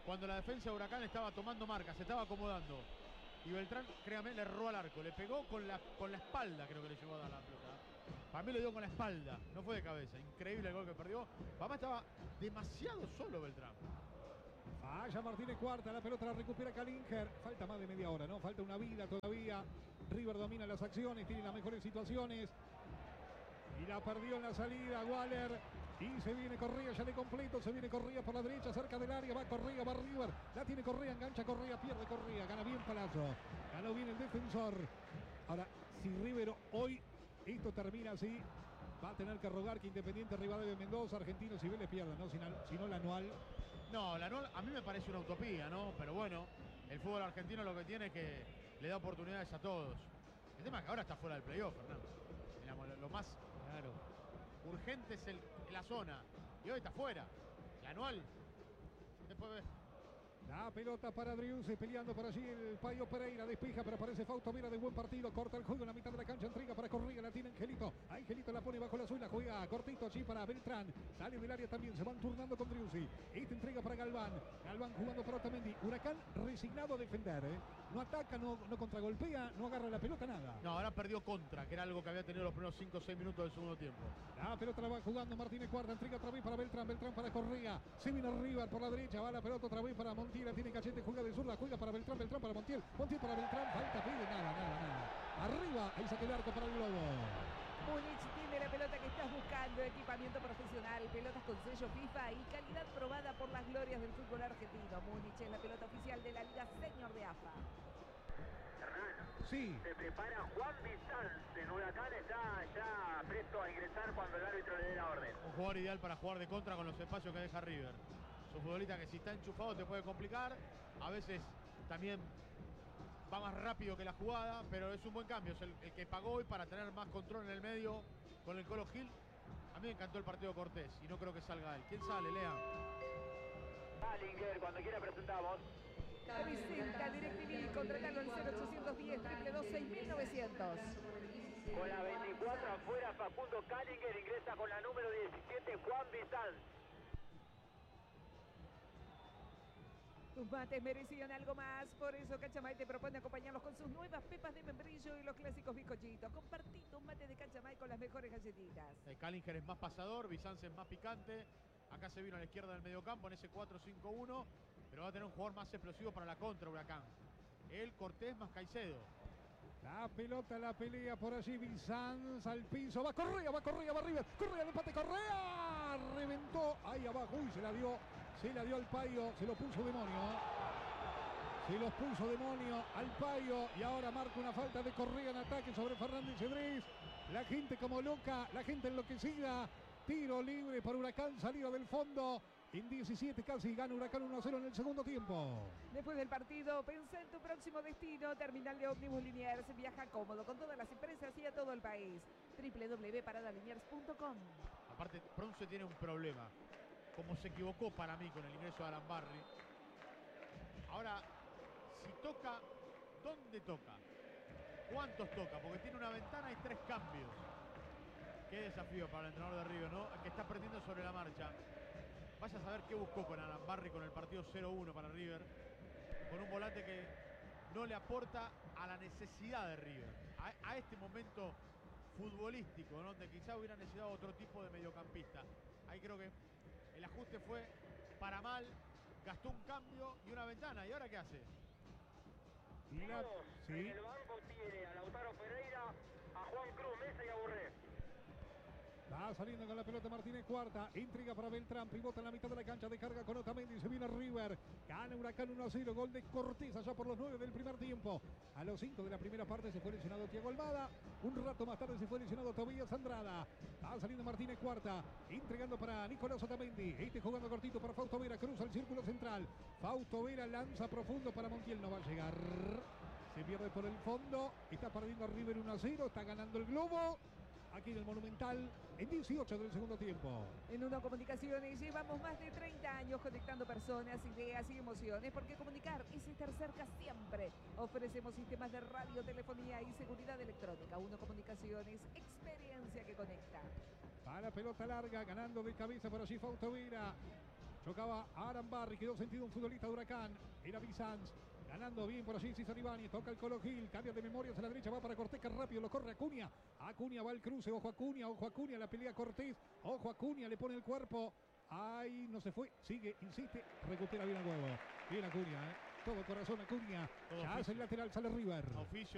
cuando la defensa de Huracán estaba tomando marca, se estaba acomodando. Y Beltrán, créame, le erró al arco. Le pegó con la espalda, creo que le llevó a dar la pelota. Para mí le dio con la espalda, no fue de cabeza. Increíble el gol que perdió. Para mí estaba demasiado solo Beltrán. Falla Martínez Cuarta, la pelota la recupera Kalinger. Falta más de media hora, ¿no? Falta una vida todavía. River domina las acciones, tiene las mejores situaciones. Y la perdió en la salida Waller. Y se viene Correa ya de completo. Se viene Correa por la derecha, cerca del área. Va Correa, va River. La tiene Correa, engancha Correa, pierde Correa. Gana bien Palazzo. Ganó bien el defensor. Ahora, si River hoy esto termina así, va a tener que rogar que Independiente, Rivadavia, Mendoza, Argentinos y Vélez pierdan, ¿no? Si no, la anual. No, la anual a mí me parece una utopía, ¿no? Pero bueno, el fútbol argentino lo que tiene es que le da oportunidades a todos. El tema es que ahora está fuera del playoff, Fernando. Digamos, lo más urgente es la zona. Y hoy está fuera. La anual. Después ves. La pelota para Driussi, peleando por allí el Payo Pereira, despeja, pero aparece Fausto Vera de buen partido, corta el juego en la mitad de la cancha, entrega para Correa, la tiene Angelito, Angelito la pone bajo la suela, juega cortito allí para Beltrán, sale del área también, se van turnando con Driussi, esta entrega para Galván jugando para Otamendi, Huracán resignado a defender, no ataca, no contragolpea, no agarra la pelota, nada. No, ahora perdió contra, que era algo que había tenido los primeros 5 o 6 minutos del segundo tiempo. La pelota la va jugando Martínez Cuarta, entrega otra vez para Beltrán para Correa, se viene River por la derecha, va la pelota otra vez para Montiel, la tiene Cachete, juega de zurda, juega para Beltrán para Montiel para Beltrán, falta, pide, nada. Arriba, ahí saque el arco para el Globo. Múnich tiene la pelota que estás buscando, equipamiento profesional, pelotas con sello FIFA y calidad probada por las glorias del fútbol argentino. Múnich es la pelota oficial de la Liga Senior de AFA. Sí. Se prepara Juan Vicente, en Huracán está ya presto a ingresar cuando el árbitro le dé la orden. Un jugador ideal para jugar de contra con los espacios que deja River. Es un futbolista que si está enchufado te puede complicar, a veces también va más rápido que la jugada, pero es un buen cambio, es el que pagó hoy para tener más control en el medio con el Colo Gil. A mí me encantó el partido Cortés y no creo que salga él. ¿Quién sale, Lea? Kalinger, cuando quiera presentamos. Presenta DirecTV, contratalo al 0810 222 6900. Con la 24 afuera, Facundo Kalinger ingresa con la número 17, Juan Vicente. Tus mates merecían algo más, por eso Cachamay te propone acompañarlos con sus nuevas pepas de membrillo y los clásicos bizcochitos. Compartí tu mate de Cachamay con las mejores galletitas. Kalinger es más pasador, Bizance es más picante. Acá se vino a la izquierda del mediocampo en ese 4-5-1, pero va a tener un jugador más explosivo para la contra Huracán. El Cortés más Caicedo. La pelota, la pelea por allí, Bizance al piso, va Correa, va River, Correa, el empate, Correa, reventó, ahí abajo, uy, se la dio al Payo, se lo puso Demonio. Se los puso Demonio al Payo y ahora marca una falta de Correa en ataque sobre Fernández Cedrés. La gente como loca, la gente enloquecida. Tiro libre para Huracán, salida del fondo. En 17 casi gana Huracán 1-0 en el segundo tiempo. Después del partido, pensá en tu próximo destino. Terminal de ómnibus Liniers. Viaja cómodo con todas las empresas y a todo el país. www.paradaliniers.com. Aparte, Pronce tiene un problema. Como se equivocó para mí con el ingreso de Alan Barry. Ahora, si toca, ¿dónde toca? ¿Cuántos toca? Porque tiene una ventana y 3 cambios. Qué desafío para el entrenador de River, ¿no? Que está aprendiendo sobre la marcha. Vaya a saber qué buscó con Alan Barry con el partido 0-1 para River. Con un volante que no le aporta a la necesidad de River. A este momento futbolístico, ¿no? Donde quizá hubiera necesitado otro tipo de mediocampista. Ahí creo que el ajuste fue para mal. Gastó un cambio y una ventana. ¿Y ahora qué hace? En el banco tiene a Lautaro Pereira, a Juan Cruz, Mesa y a Borré. Va saliendo con la pelota Martínez Cuarta. Intriga para Beltrán. Pivota en la mitad de la cancha. Descarga con Otamendi. Se viene River. Gana Huracán 1-0. Gol de Cortés allá por los 9 del primer tiempo. A los 5 de la primera parte se fue lesionado Thiago Almada. Un rato más tarde se fue lesionado Tobías Andrada. Va saliendo Martínez Cuarta. Entregando para Nicolás Otamendi. Este jugando cortito para Fausto Vera. Cruza el círculo central. Fausto Vera lanza profundo para Montiel. No va a llegar. Se pierde por el fondo. Está perdiendo River 1-0. Está ganando el Globo. Aquí en el Monumental, en 18 del segundo tiempo. En Uno Comunicaciones llevamos más de 30 años conectando personas, ideas y emociones, porque comunicar es estar cerca siempre. Ofrecemos sistemas de radio, telefonía y seguridad electrónica. Uno Comunicaciones, experiencia que conecta. Para pelota larga, ganando de cabeza por allí Fausto Vera. Chocaba a Arambarri, quedó sentido un futbolista de Huracán. Era Bizanz. Ganando bien por allí César Ibáñez, toca el Colo Gil, cambia de memoria hacia la derecha, va para Cortés, que rápido lo corre Acuña. Acuña va al cruce, ojo Acuña, la pelea Cortés, ojo Acuña, le pone el cuerpo. Ay, no se fue, sigue, insiste, recupera bien a huevo. Bien Acuña, todo corazón Acuña. Ya hace el lateral, sale River. Oficio